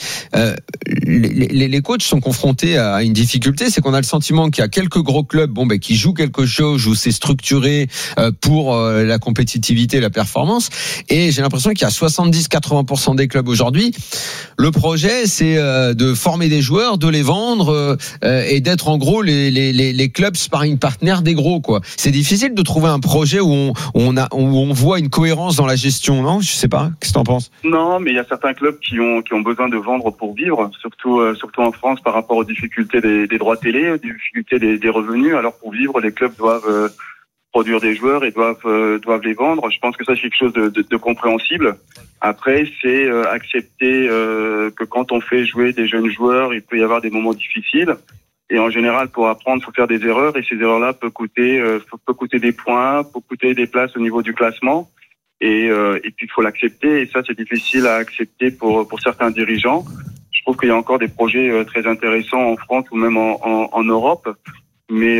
les coachs sont confrontés à une difficulté, c'est qu'on a le sentiment qu'il y a quelques gros clubs, qui jouent quelque chose, où c'est structuré pour la compétitivité, la performance, et j'ai l'impression qu'il y a 70-80% des clubs aujourd'hui. Le projet, c'est de former des joueurs, de les vendre et d'être en gros les clubs sparring partners des gros, quoi. C'est difficile de trouver un projet où on voit une cohérence dans la gestion, non? Je sais pas. Qu'est-ce que t'en penses? Non, mais il y a certains clubs qui ont besoin de vendre pour vivre, surtout en France par rapport aux difficultés des droits télé, aux difficultés des revenus. Alors pour vivre, les clubs doivent produire des joueurs et doivent les vendre. Je pense que ça c'est quelque chose de compréhensible. Après, c'est accepter que quand on fait jouer des jeunes joueurs, il peut y avoir des moments difficiles. Et en général, pour apprendre, il faut faire des erreurs. Et ces erreurs-là peuvent coûter des points, peuvent coûter des places au niveau du classement. Et puis, il faut l'accepter. Et ça, c'est difficile à accepter pour certains dirigeants. Je trouve qu'il y a encore des projets très intéressants en France ou même en Europe. Mais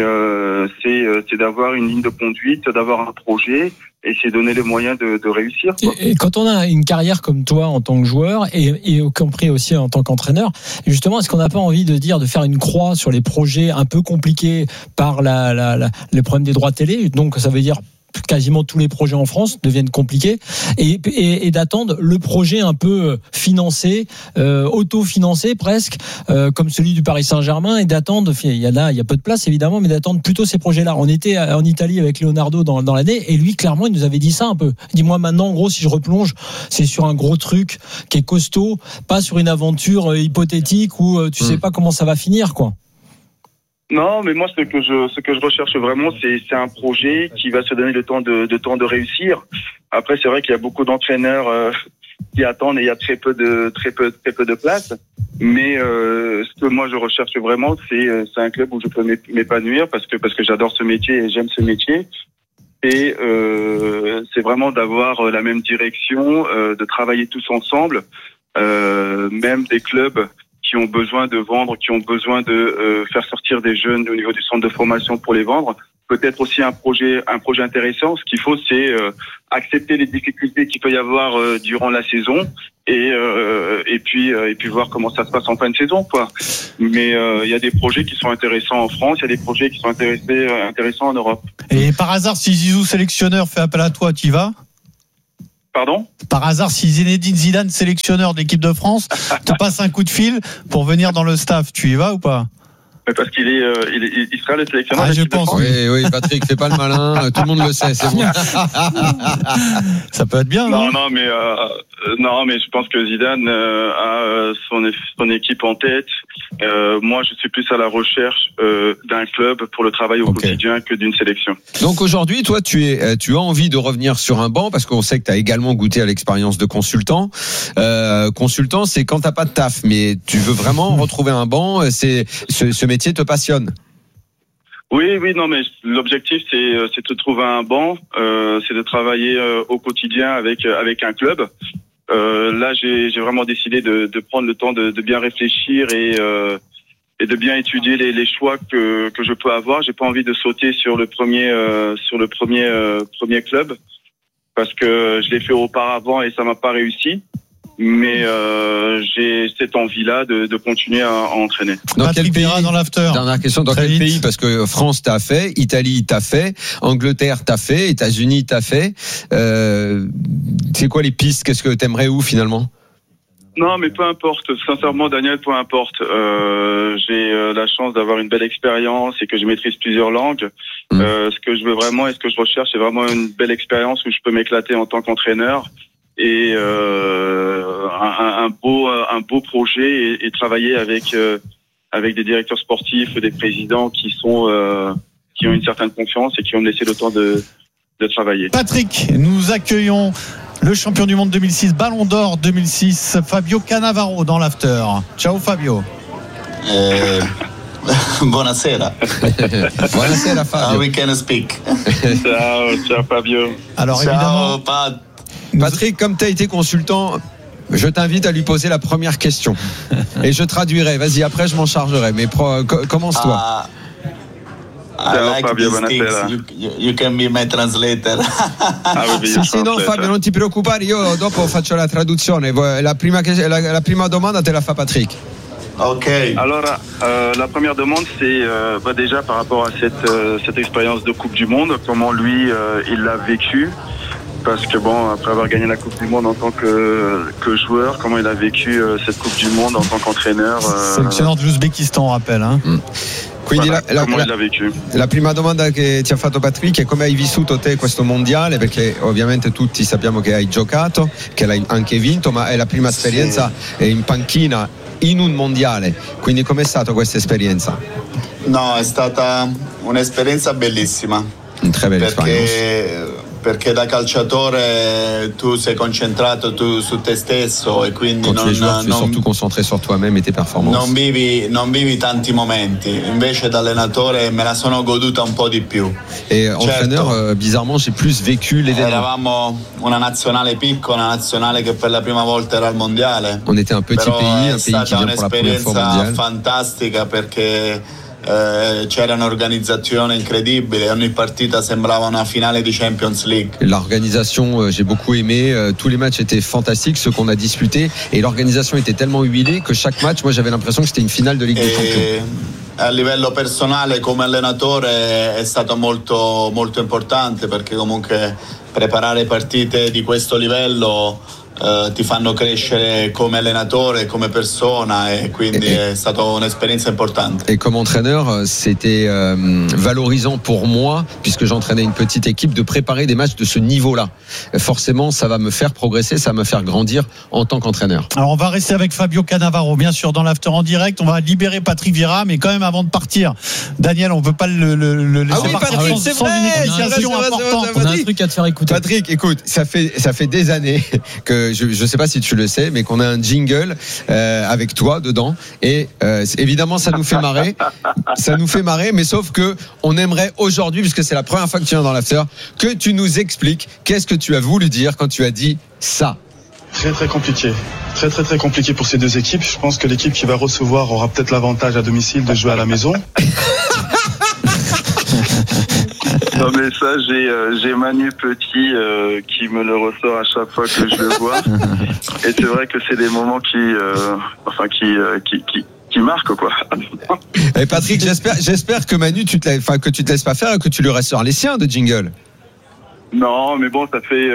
c'est d'avoir une ligne de conduite, d'avoir un projet et c'est donner les moyens de réussir, quoi. Et quand on a une carrière comme toi en tant que joueur et y compris aussi en tant qu'entraîneur, justement, est-ce qu'on n'a pas envie de faire une croix sur les projets un peu compliqués par les problèmes des droits télé? Donc ça veut dire quasiment tous les projets en France deviennent compliqués et d'attendre le projet un peu financé, autofinancé presque, comme celui du Paris Saint-Germain, et d'attendre, il y a peu de place évidemment, mais d'attendre plutôt ces projets-là. On était en Italie avec Leonardo dans l'année et lui clairement il nous avait dit ça un peu. Dis-moi maintenant, en gros, si je replonge, c'est sur un gros truc qui est costaud, pas sur une aventure hypothétique où tu sais pas comment ça va finir, quoi. Non, mais moi, ce que je recherche vraiment, c'est un projet qui va se donner le temps de réussir. Après, c'est vrai qu'il y a beaucoup d'entraîneurs qui attendent et il y a très peu de place. Mais ce que moi je recherche vraiment, c'est un club où je peux m'épanouir parce que j'adore ce métier et j'aime ce métier. Et c'est vraiment d'avoir la même direction, de travailler tous ensemble, même des clubs qui ont besoin de vendre, qui ont besoin de faire sortir des jeunes au niveau du centre de formation pour les vendre, peut-être aussi un projet intéressant. Ce qu'il faut, c'est accepter les difficultés qu'il peut y avoir durant la saison et puis voir comment ça se passe en fin de saison, quoi. Mais il y a des projets qui sont intéressants en France, il y a des projets qui sont intéressants en Europe. Et par hasard, si Zizou sélectionneur fait appel à toi, tu y vas ? Pardon ? Par hasard, si Zinedine Zidane sélectionneur de l'équipe de France te passe un coup de fil pour venir dans le staff, tu y vas ou pas ? Parce qu'il il sera le sélectionneur. Je pense. Oui, Patrick, fais pas le malin. Tout le monde le sait, c'est bon. Ça peut être bien. Non, mais je pense que Zidane a son équipe en tête. Moi, je suis plus à la recherche d'un club pour le travail au quotidien que d'une sélection. Donc aujourd'hui, toi, tu as envie de revenir sur un banc parce qu'on sait que tu as également goûté à l'expérience de consultant. Consultant, c'est quand t'as pas de taf, mais tu veux vraiment retrouver un banc. C'est ce métier te passionne. Oui, non, mais l'objectif c'est de trouver un banc, c'est de travailler au quotidien avec un club. Là, j'ai vraiment décidé de prendre le temps de bien réfléchir et de bien étudier les choix que je peux avoir. J'ai pas envie de sauter sur le premier club parce que je l'ai fait auparavant et ça m'a pas réussi. Mais j'ai cette envie-là de continuer à entraîner. Dans quel pays ? Dans l'after. Dernière question, dans quel pays ? Parce que France t'as fait, Italie t'as fait, Angleterre t'as fait, États-Unis t'as fait. C'est quoi les pistes ? Qu'est-ce que t'aimerais où finalement ? Non, mais peu importe. Sincèrement, Daniel, peu importe. J'ai la chance d'avoir une belle expérience et que je maîtrise plusieurs langues. Ce que je veux vraiment et ce que je recherche, c'est vraiment une belle expérience où je peux m'éclater en tant qu'entraîneur. Et un beau projet et travailler avec des directeurs sportifs, des présidents qui ont une certaine confiance et qui ont laissé le temps de travailler. Patrick, nous accueillons le champion du monde 2006, Ballon d'Or 2006, Fabio Cannavaro dans l'after. Ciao Fabio. Buonasera. Buonasera Fabio. We can speak. Ciao Fabio. Alors évidemment, Patrick, comme tu as été consultant, je t'invite à lui poser la première question. Et je traduirai. Vas-y, après je m'en chargerai. Mais commence-toi. I like Fabio, these things. You can be my translator. Sì, no Fabio, non ti preoccupare, io dopo faccio la traduzione. La prima domanda te la fa Patrick. Ok. Alors, la première demande, c'est déjà par rapport à cette expérience de Coupe du Monde, comment lui, il l'a vécu. Parce que après avoir gagné la Coupe du Monde en tant que joueur, comment il a vécu cette Coupe du Monde en tant qu'entraîneur. Sélectionneur de l'Ouzbékistan, on rappelle. Quindi comment il l'ha vécu. La prima domanda che ti ha fatto Patrick è come hai vissuto te questo mondiale, perché ovviamente tutti sappiamo che hai giocato, che l'hai anche vinto, ma è la prima esperienza in panchina in un mondiale, quindi com'è stata questa esperienza? No, è stata un'esperienza bellissima. Une très belle esperienza. Perché da calciatore tu sei concentrato su te stesso e quindi tu es joueur, tu es surtout concentré sur toi-même et tes performances. Non vivi tanti momenti, invece da allenatore me la sono goduta un po' di più. Et entraîneur, bizarrement, j'ai plus vécu l'événement. Eravamo una nazionale piccola, una nazionale che per la prima volta era al mondiale. On était un petit pays, un pays qui vient pour la première fois mondiale. È stata un'esperienza fantastica perché c'era un'organizzazione incredibile, ogni partita sembrava una finale di Champions League. L'organisation, j'ai beaucoup aimé, tous les matchs étaient fantastiques, ceux qu'on a disputés, et l'organisation était tellement huilée que chaque match, moi j'avais l'impression que c'était une finale de Ligue des Champions. A livello personale come allenatore è stato molto, molto importante perché comunque preparare partite di questo livello ti fanno crescere come allenatore, come persona e quindi è stata un'esperienza importante. Et comme entraîneur, c'était valorisant pour moi, puisque j'entraînais une petite équipe, de préparer des matchs de ce niveau-là. Forcément, ça va me faire progresser, ça va me faire grandir en tant qu'entraîneur. Alors on va rester avec Fabio Cannavaro, bien sûr, dans l'after en direct. On va libérer Patrick Vieira, mais quand même avant de partir, Daniel, on ne peut pas le laisser partir Patrick, c'est sans vrai, une explication importante. On a un truc à te faire écouter. Patrick, écoute, ça fait des années que je ne sais pas si tu le sais, mais qu'on a un jingle avec toi dedans. Et évidemment, ça nous fait marrer. Ça nous fait marrer, mais sauf que on aimerait aujourd'hui, puisque c'est la première fois que tu viens dans l'after, que tu nous expliques qu'est-ce que tu as voulu dire quand tu as dit ça. Très très compliqué. Très très très compliqué pour ces deux équipes. Je pense que l'équipe qui va recevoir aura peut-être l'avantage à domicile de jouer à la maison. Non mais ça, j'ai Manu Petit qui me le ressort à chaque fois que je le vois. Et c'est vrai que c'est des moments qui marquent, quoi. Et Patrick, j'espère que Manu, que tu te laisses pas faire et que tu lui ressors les siens de jingle. Non, mais bon, ça fait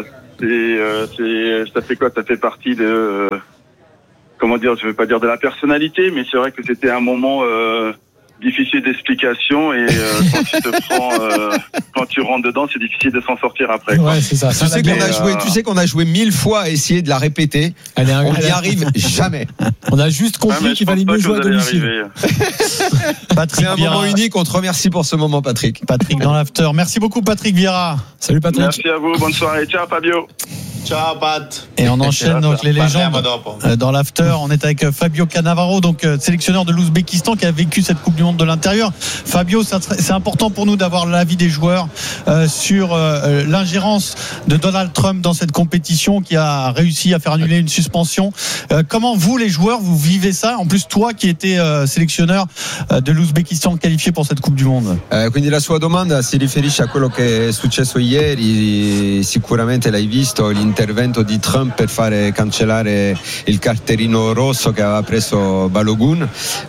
quoi? Ça fait partie de comment dire? Je veux pas dire de la personnalité, mais c'est vrai que c'était un moment difficile d'explication et quand tu rentres dedans, c'est difficile de s'en sortir après, quoi. Ouais, c'est ça. Tu sais qu'on a joué 1000 fois à essayer de la répéter. On n'y arrive jamais. On a juste compris qu'il fallait mieux jouer à domicile. C'est un moment unique. On te remercie pour ce moment, Patrick. Patrick dans l'after. Merci beaucoup, Patrick Vieira. Salut, Patrick. Merci à vous. Bonne soirée. Ciao, Fabio. Ciao Pat. Et on enchaîne donc les légendes dans l'after. On est avec Fabio Cannavaro, donc sélectionneur de l'Ouzbékistan qui a vécu cette Coupe du Monde de l'intérieur. Fabio, c'est important pour nous d'avoir l'avis des joueurs sur l'ingérence de Donald Trump dans cette compétition qui a réussi à faire annuler une suspension. Comment vous, les joueurs, vous vivez ça? En plus, toi qui étais sélectionneur de l'Ouzbékistan qualifié pour cette Coupe du Monde. Quindi la sua domanda si riferisce a quello che è successo ieri. Sicuramente l'hai visto l'intervento di Trump per fare cancellare il cartellino rosso che aveva preso Balogun.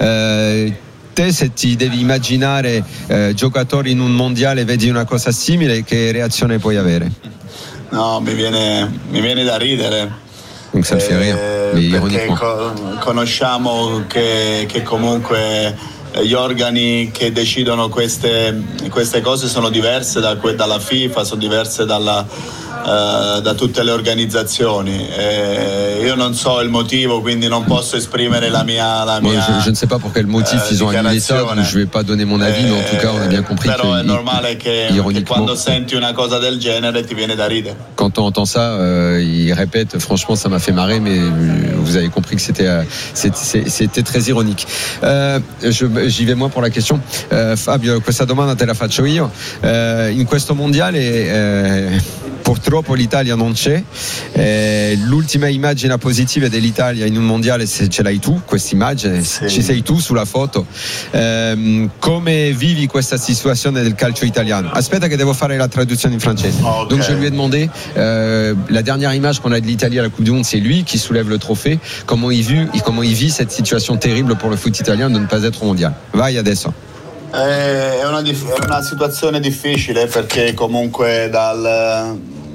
Te, se ti devi immaginare giocatori in un mondiale, vedi una cosa simile, che reazione puoi avere? No, mi viene da ridere. Donc ça me fait rire, mais ironiquement. Conosciamo che comunque gli organi che decidono queste cose sono diverse dalla FIFA, sono diverse da tutte le organizzazioni. Io non so il motivo, quindi non posso esprimere la mia je ne sais pas pour quel motif ils ont annulé ça, donc je vais pas donner mon avis, mais en tout cas on a bien compris però è normale che quando senti una cosa del genere ti viene da ridere. Quand on entend ça, il répète, franchement ça m'a fait marrer, mais vous avez compris que c'était très ironique. J'y vais moi pour la question. Fabio, questa domanda te la faccio io. In questo mondiale purtroppo l'Italia non c'è. L'ultima immagine positiva dell'Italia in un mondiale ce l'hai tu, questa immagine, ci sei tu sulla foto. Come vivi questa situazione del calcio italiano? Aspetta che devo fare la traduzione in francese. Okay. Donc je lui ai demandé la dernière image qu'on a de l'Italie à la Coupe du Monde, c'est lui qui soulève le trophée. Comment il vit cette situation terrible pour le foot italien de ne pas être au mondial? Vai adesso. È una situazione difficile perché comunque dal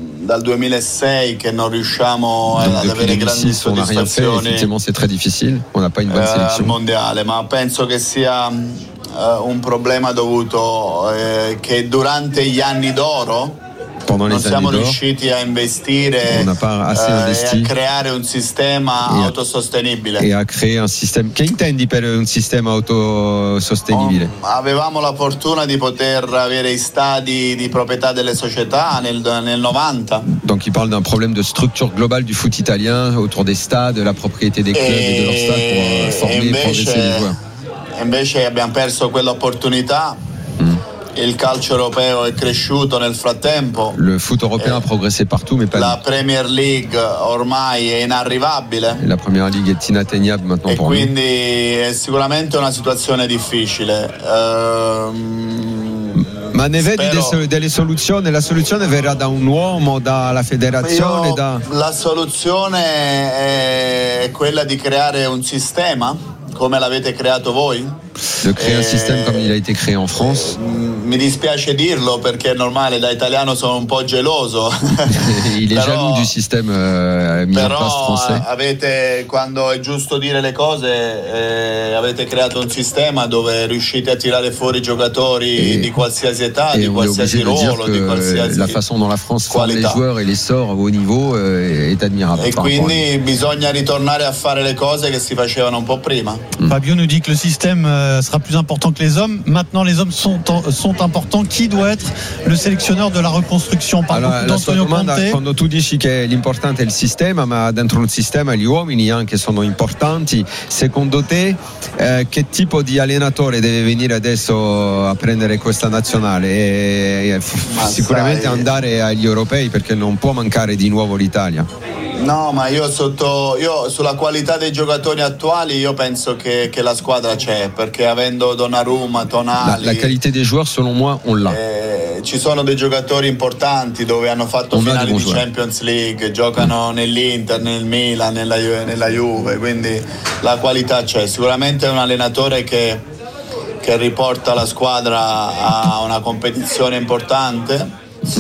2006 che non riusciamo ad avere grandi soddisfazioni. Effectivement, c'est très difficile. On n'a pas une bonne sélection al mondiale, ma penso che sia un problema dovuto che durante gli anni d'oro non siamo riusciti a investire e a creare un sistema autosostenibile. E a creare un sistema. Che intendi per un sistema autosostenibile? Avevamo la fortuna di poter avere i stadi di proprietà delle società nel 90. Donc il parle d'un problème de structure globale du foot italien autour des stades, la propriété des clubs et de leurs stades pour former et progresser les joueurs. Invece abbiamo perso quell'opportunità. Il calcio europeo è cresciuto nel frattempo. Le foot européen a progressé partout, mais pas. La Premier League ormai è inarrivabile. La Premier League est inatteignable maintenant pour nous. E quindi è sicuramente una situazione difficile. Ma ne vedi delle soluzioni? La soluzione verrà da un uomo, dalla federazione? La soluzione è quella di creare un sistema come l'avete creato voi. De créer un système comme il a été créé en France. Mi dispiace dirlo perché è normale, da italiano sono un po' geloso. Il est jaloux du système mis en place français. Avete, quando è giusto dire le cose, avete creato un sistema dove riuscite a tirare fuori giocatori di qualsiasi età, di qualsiasi ruolo, di qualsiasi la façon dont la France forme les joueurs et les sort au haut niveau est admirable. E quindi bisogna ritornare a fare le cose che si facevano un po' prima. Fabio nous dit que le système sera plus important que les hommes. Maintenant, les hommes sont importants. Qui doit être le sélectionneur de la reconstruction? La sua domanda, quando tu dici che l'importante è il sistema, ma dentro un sistema gli uomini anche sono importanti, secondo te che tipo di allenatore deve venire adesso a prendere questa nazionale? Sicuramente andare agli europei, perché non può mancare di nuovo l'Italia. No, ma io sulla qualità dei giocatori attuali io penso che la squadra c'è, perché avendo Donnarumma, Tonali, la qualité des joueurs selon moi on l'a. Ci sono dei giocatori importanti dove hanno fatto finali di Champions League, giocano nell'Inter, nel Milan, nella Juve, quindi la qualità c'è. Sicuramente è un allenatore che riporta la squadra a una competizione importante.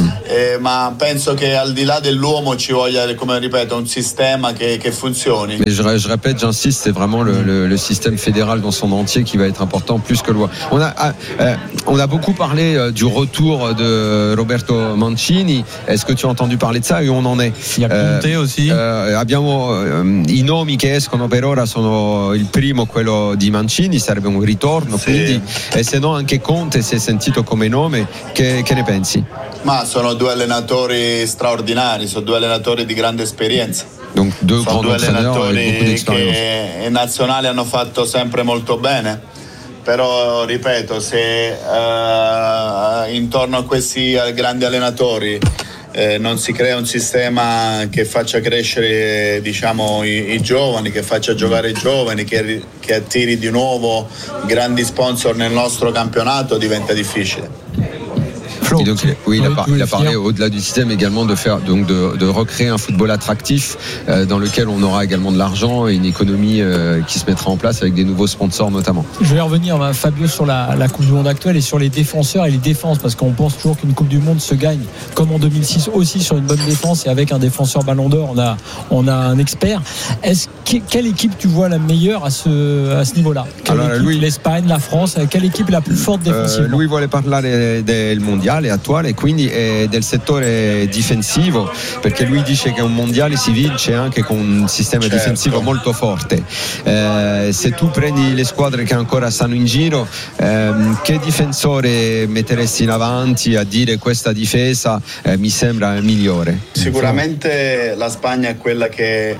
Ma penso che al di là dell'uomo ci voglia, come ripeto, un sistema che funzioni. Mais je répète, j'insiste, c'est vraiment le système fédéral dans son entier qui va être important plus que le loi. On a beaucoup parlé du retour de Roberto Mancini. Est-ce que tu as entendu parler de ça et où on en est? Il y a Conte aussi. Abbiamo i nomi che escono per ora sono il primo, quello di Mancini, sarebbe un ritorno, sì. Quindi e se no anche Conte si è sentito come nome, che ne pensi? Ma sono due allenatori straordinari, sono due allenatori di grande esperienza. Donc sono due allenatori che in nazionale hanno fatto sempre molto bene, però ripeto, se intorno a questi grandi allenatori non si crea un sistema che faccia crescere, diciamo, i giovani, che faccia giocare i giovani, che attiri di nuovo grandi sponsor nel nostro campionato, diventa difficile. Et donc, oui, il a parlé au-delà du système également de recréer un football attractif dans lequel on aura également de l'argent et une économie qui se mettra en place avec des nouveaux sponsors notamment. Je vais revenir, Fabio, sur la Coupe du Monde actuelle et sur les défenseurs et les défenses, parce qu'on pense toujours qu'une Coupe du Monde se gagne comme en 2006 aussi sur une bonne défense et avec un défenseur Ballon d'Or, on a un expert. Quelle équipe tu vois la meilleure à ce niveau-là? L'Espagne, la France, quelle équipe la plus forte défensivement? Lui vuole parlare del mondiale attuale, quindi del settore difensivo, perché lui dice che un mondiale si vince anche con un sistema difensivo molto forte. Se tu prendi le squadre che ancora stanno in giro, che difensore metteresti in avanti a dire questa difesa mi sembra migliore? Sicuramente la Spagna è quella che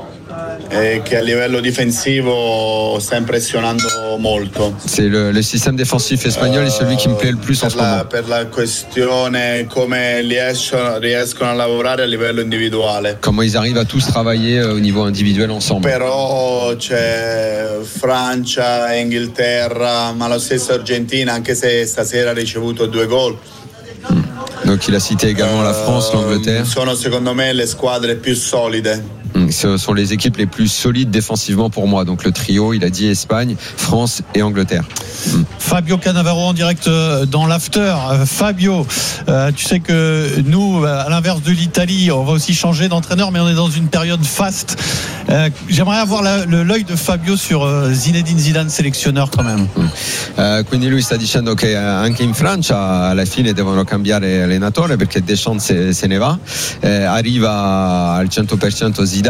a livello difensivo sta impressionando molto. C'est le système défensif espagnol, c'est celui qui me plaît le plus en ce moment. Per la questione come riescono a lavorare a livello individuale. Comment ils arrivent à tous travailler au niveau individuel ensemble. Però c'è Francia, Inghilterra, ma la stessa Argentina, anche se stasera ha ricevuto 2 gol. Donc il a cité également la France, l'Angleterre. Sono secondo me le squadre più solide. Ce sont les équipes les plus solides défensivement pour moi. Donc le trio, il a dit Espagne, France et Angleterre. Fabio Cannavaro en direct dans l'after. Fabio, tu sais que nous, à l'inverse de l'Italie, on va aussi changer d'entraîneur, mais on est dans une période faste. J'aimerais avoir l'œil de Fabio sur Zinedine Zidane, sélectionneur quand même. Quindi lui sta dicendo che anche in Francia alla fine devono cambiare allenatore perché Deschamps se ne va, arriva al 100% Zidane.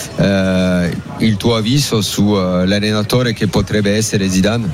Il tuo avviso su l'allenatore che potrebbe essere Zidane?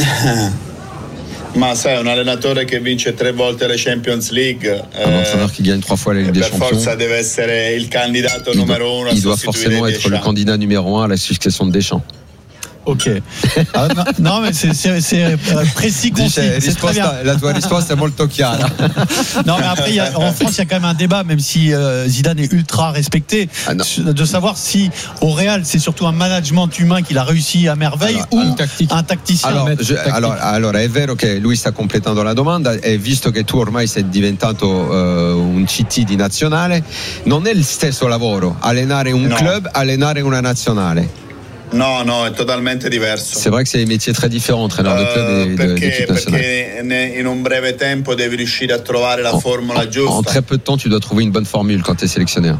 Ma sai, un allenatore che vince 3 volte le Champions League, un entraîneur qui gagne 3 fois la Ligue des Champions, per forza deve essere il candidato numero 1 a sostituire Deschamps. Il doit forcément être le candidat numéro 1 à la succession de Deschamps. Ok. No, ma c'est précis, concis. C'est très bien. La tua risposta è molto chiara. Non, mais après, en France, il y a quand même un débat, même si Zidane est ultra respecté, de savoir si au Real, c'est surtout un management humain qu'il a réussi à merveille ou un tacticien. Allora, è vero che lui sta completando la domanda e visto che tu ormai sei diventato un CT di nazionale, non è il stesso lavoro allenare un club, allenare una nazionale. No, è totalmente diverso. C'est vrai que c'est des métiers très différents, entraîneur de club et d'équipe nationale. Perché in un breve tempo devi riuscire a trovare la formula giusta. En très peu de temps, tu dois trouver une bonne formule quand tu es sélectionneur.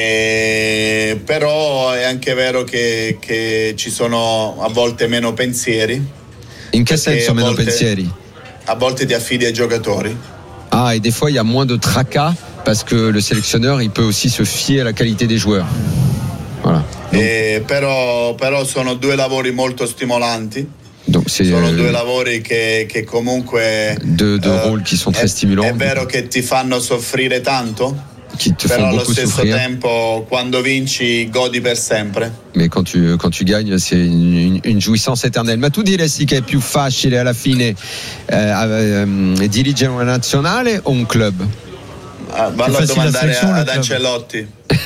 Però è anche vero che ci sono a volte meno pensieri. In che senso meno pensieri? A volte ti affidi ai giocatori. Ah, et des fois il y a moins de tracas parce que le sélectionneur il peut aussi se fier à la qualité des joueurs. Voilà. Però sono 2 lavori molto stimolanti. Donc sono 2 lavori che comunque deux rôles qui sont très stimulants. È vero che ti fanno soffrire tanto, qui te però font allo beaucoup stesso souffrir. tempo quando vinci godi per sempre. Mais quand tu gagnes, c'est une jouissance éternelle. Ma tu diresti che è più facile alla fine dirigere una nazionale o un club? Vallo a domandare ad Ancelotti.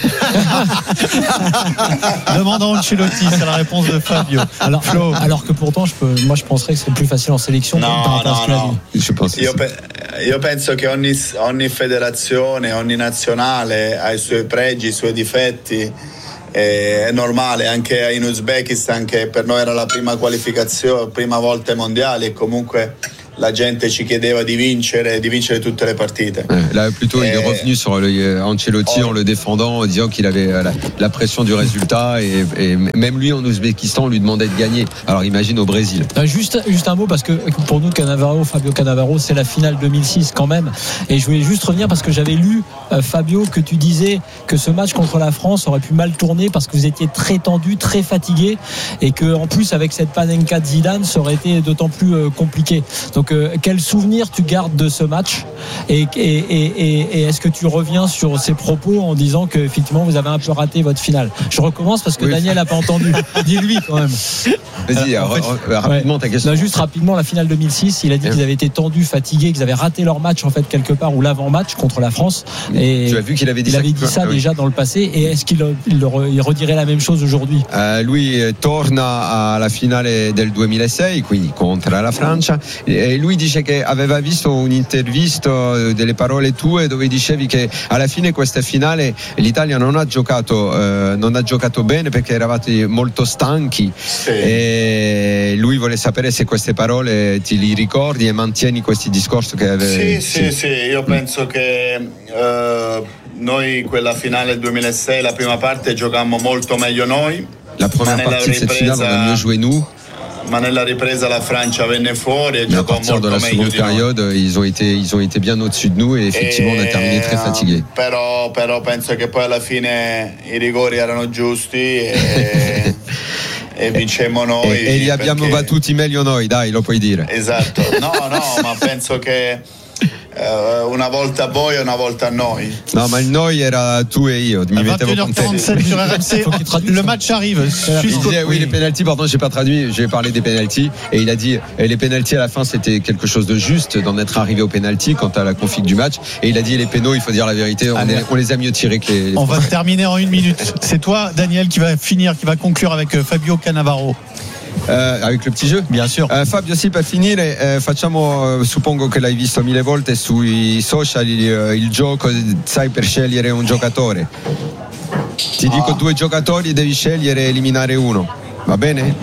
Demandons Ancelotti, c'est la réponse de Fabio. Alors que pourtant, je penserais que c'est plus facile en sélection. No. Je pense Io penso che ogni federazione, ogni nazionale ha i suoi pregi, i suoi difetti. È normale, anche in Uzbekistan, che per noi era la prima qualificazione, prima volta ai mondiali, e comunque la gente ci chiedeva di vincere tutte le partite. Là, plutôt, il est revenu sur Ancelotti en le défendant, en disant qu'il avait la pression du résultat, et même lui en Ouzbékistan, on lui demandait de gagner. Alors imagine au Brésil. Juste un mot, parce que pour nous, Fabio Cannavaro, c'est la finale 2006 quand même. Et je voulais juste revenir parce que j'avais lu, Fabio, que tu disais que ce match contre la France aurait pu mal tourner parce que vous étiez très tendu, très fatigué, et que en plus avec cette Panenka de Zidane, ça aurait été d'autant plus compliqué. Donc quel souvenir tu gardes de ce match, et est-ce que tu reviens sur ces propos en disant que effectivement vous avez un peu raté votre finale? Je recommence parce que Daniel n'a pas entendu. Dis-lui quand même. Vas-y, rapidement ta question. Juste rapidement, la finale 2006, il a dit qu'ils avaient été tendus, fatigués, qu'ils avaient raté leur match en fait quelque part, ou l'avant-match contre la France. Et tu as vu qu'il avait dit ça déjà dans le passé, et est-ce qu'il redirait la même chose aujourd'hui? Lui torna alla finale del 2006, quindi contro la Francia, e lui dice che aveva visto un'intervista, delle parole tue dove dicevi che alla fine questa finale l'Italia non ha giocato bene perché eravate molto stanchi. E lui vuole sapere se queste parole ti li ricordi e mantieni questi discorsi che avevi. Sì, io penso che noi quella finale del 2006, la prima parte giocammo molto meglio noi. La première partie de cette finale, on a mieux joué nous. Ma nella ripresa la Francia venne fuori e giocò molto meglio. À partir de la seconde période, ils ont été bien au-dessus de nous, et effectivement on a terminé très fatigué. Però penso che poi alla fine i rigori erano giusti e vincemmo noi. E li abbiamo battuti meglio noi, dai, lo puoi dire. Esatto. No, ma penso che una volta a voi e una volta a noi. No, ma il noi era tu et io. Mi mettevo con te. 21h47 sur RMC. Le match arrive. Il disait, oui, les pénaltys, pardon, j'ai pas traduit, j'ai parlé des pénaltys, et il a dit les pénaltys à la fin c'était quelque chose de juste d'en être arrivé aux pénaltys quant à la config du match, et il a dit les pénaux, il faut dire la vérité, on les a mieux tirés que les On va terminer en 1 minute. C'est toi, Daniel, qui va conclure avec Fabio Cannavaro. Avec le petit jeu, bien sûr. Fabio, sì, per finire, facciamo, suppongo che l'hai visto 1000 volte sui social, il gioco, sai, per scegliere un giocatore. Ti dico 2 giocatori, devi scegliere e eliminare uno, va bene?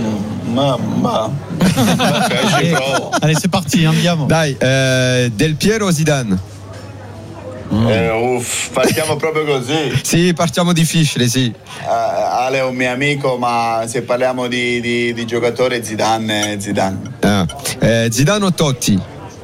Allez, c'est parti, andiamo. Dai, Del Piero o Zidane? Partiamo proprio così. Sì, partiamo difficile, sì. Ale è un mio amico, ma se parliamo di giocatore, Zidane. Zidane o Totti?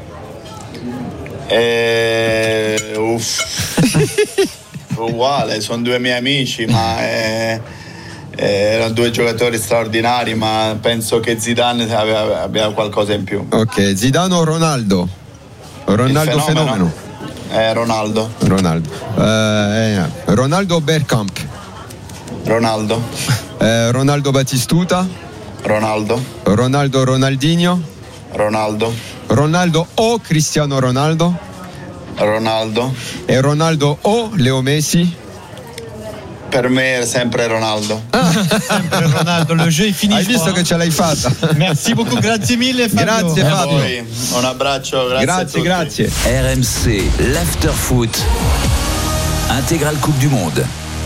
Uguale, sono 2 miei amici, ma erano 2 giocatori straordinari, ma penso che Zidane abbia qualcosa in più. Ok, Zidane o Ronaldo? Ronaldo fenomeno. Ronaldo. Ronaldo o Bergkamp? Ronaldo. Ronaldo Batistuta? Ronaldo. Ronaldinho? Ronaldo o Cristiano Ronaldo? Ronaldo. E Ronaldo o Leo Messi? Per me è sempre Ronaldo. Sempre Ronaldo, le jeu est fini. Hai visto che ce l'hai fatta? Merci beaucoup, grazie mille Fabio. Grazie Fabio. Un abbraccio, grazie. RMC, l'afterfoot. Intégrale Coupe du Monde.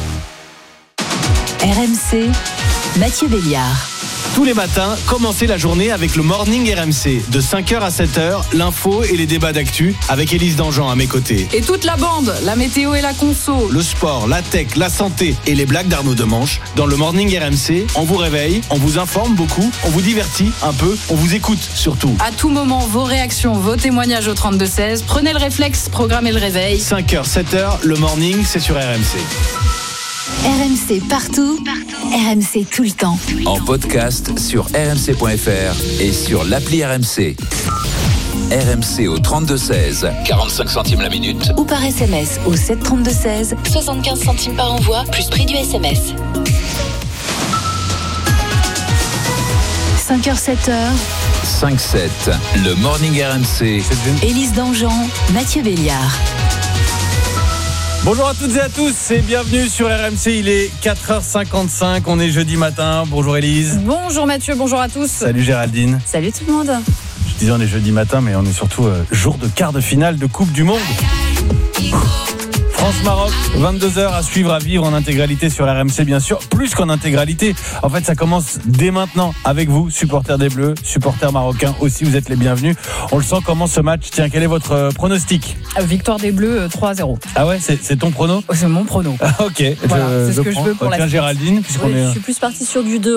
RMC, Mathieu Béliard. Tous les matins, commencez la journée avec le Morning RMC. De 5h à 7h, l'info et les débats d'actu avec Élise Dangean à mes côtés. Et toute la bande, la météo et la conso. Le sport, la tech, la santé et les blagues d'Arnaud Demanche. Dans le Morning RMC, on vous réveille, on vous informe beaucoup, on vous divertit un peu, on vous écoute surtout. À tout moment, vos réactions, vos témoignages au 32-16. Prenez le réflexe, programmez le réveil. 5h, 7h, le Morning, c'est sur RMC. RMC partout, RMC tout le temps. En podcast sur rmc.fr et sur l'appli RMC. RMC au 32-16, 45 centimes la minute. Ou par SMS au 732-16, 75 centimes par envoi, plus prix du SMS. 5h, 7h. 5-7, le Morning RMC. Élise Dangean, Mathieu Béliard. Bonjour à toutes et à tous et bienvenue sur RMC, il est 4h55, on est jeudi matin. Bonjour Élise. Bonjour Mathieu, bonjour à tous. Salut Géraldine. Salut tout le monde. Je disais on est jeudi matin mais on est surtout jour de quart de finale de Coupe du Monde. France-Maroc, 22h à suivre, à vivre en intégralité sur RMC bien sûr, plus qu'en intégralité. En fait ça commence dès maintenant avec vous, supporters des Bleus, supporters marocains aussi, vous êtes les bienvenus. On le sent comment ce match. Tiens, quel est votre pronostic ? Victoire des Bleus 3-0. Ah ouais, c'est ton prono ? C'est mon prono. Ok, voilà, c'est ce que je veux pour la Tiens Géraldine, puisqu'on Je suis plus partie sur du 2-1.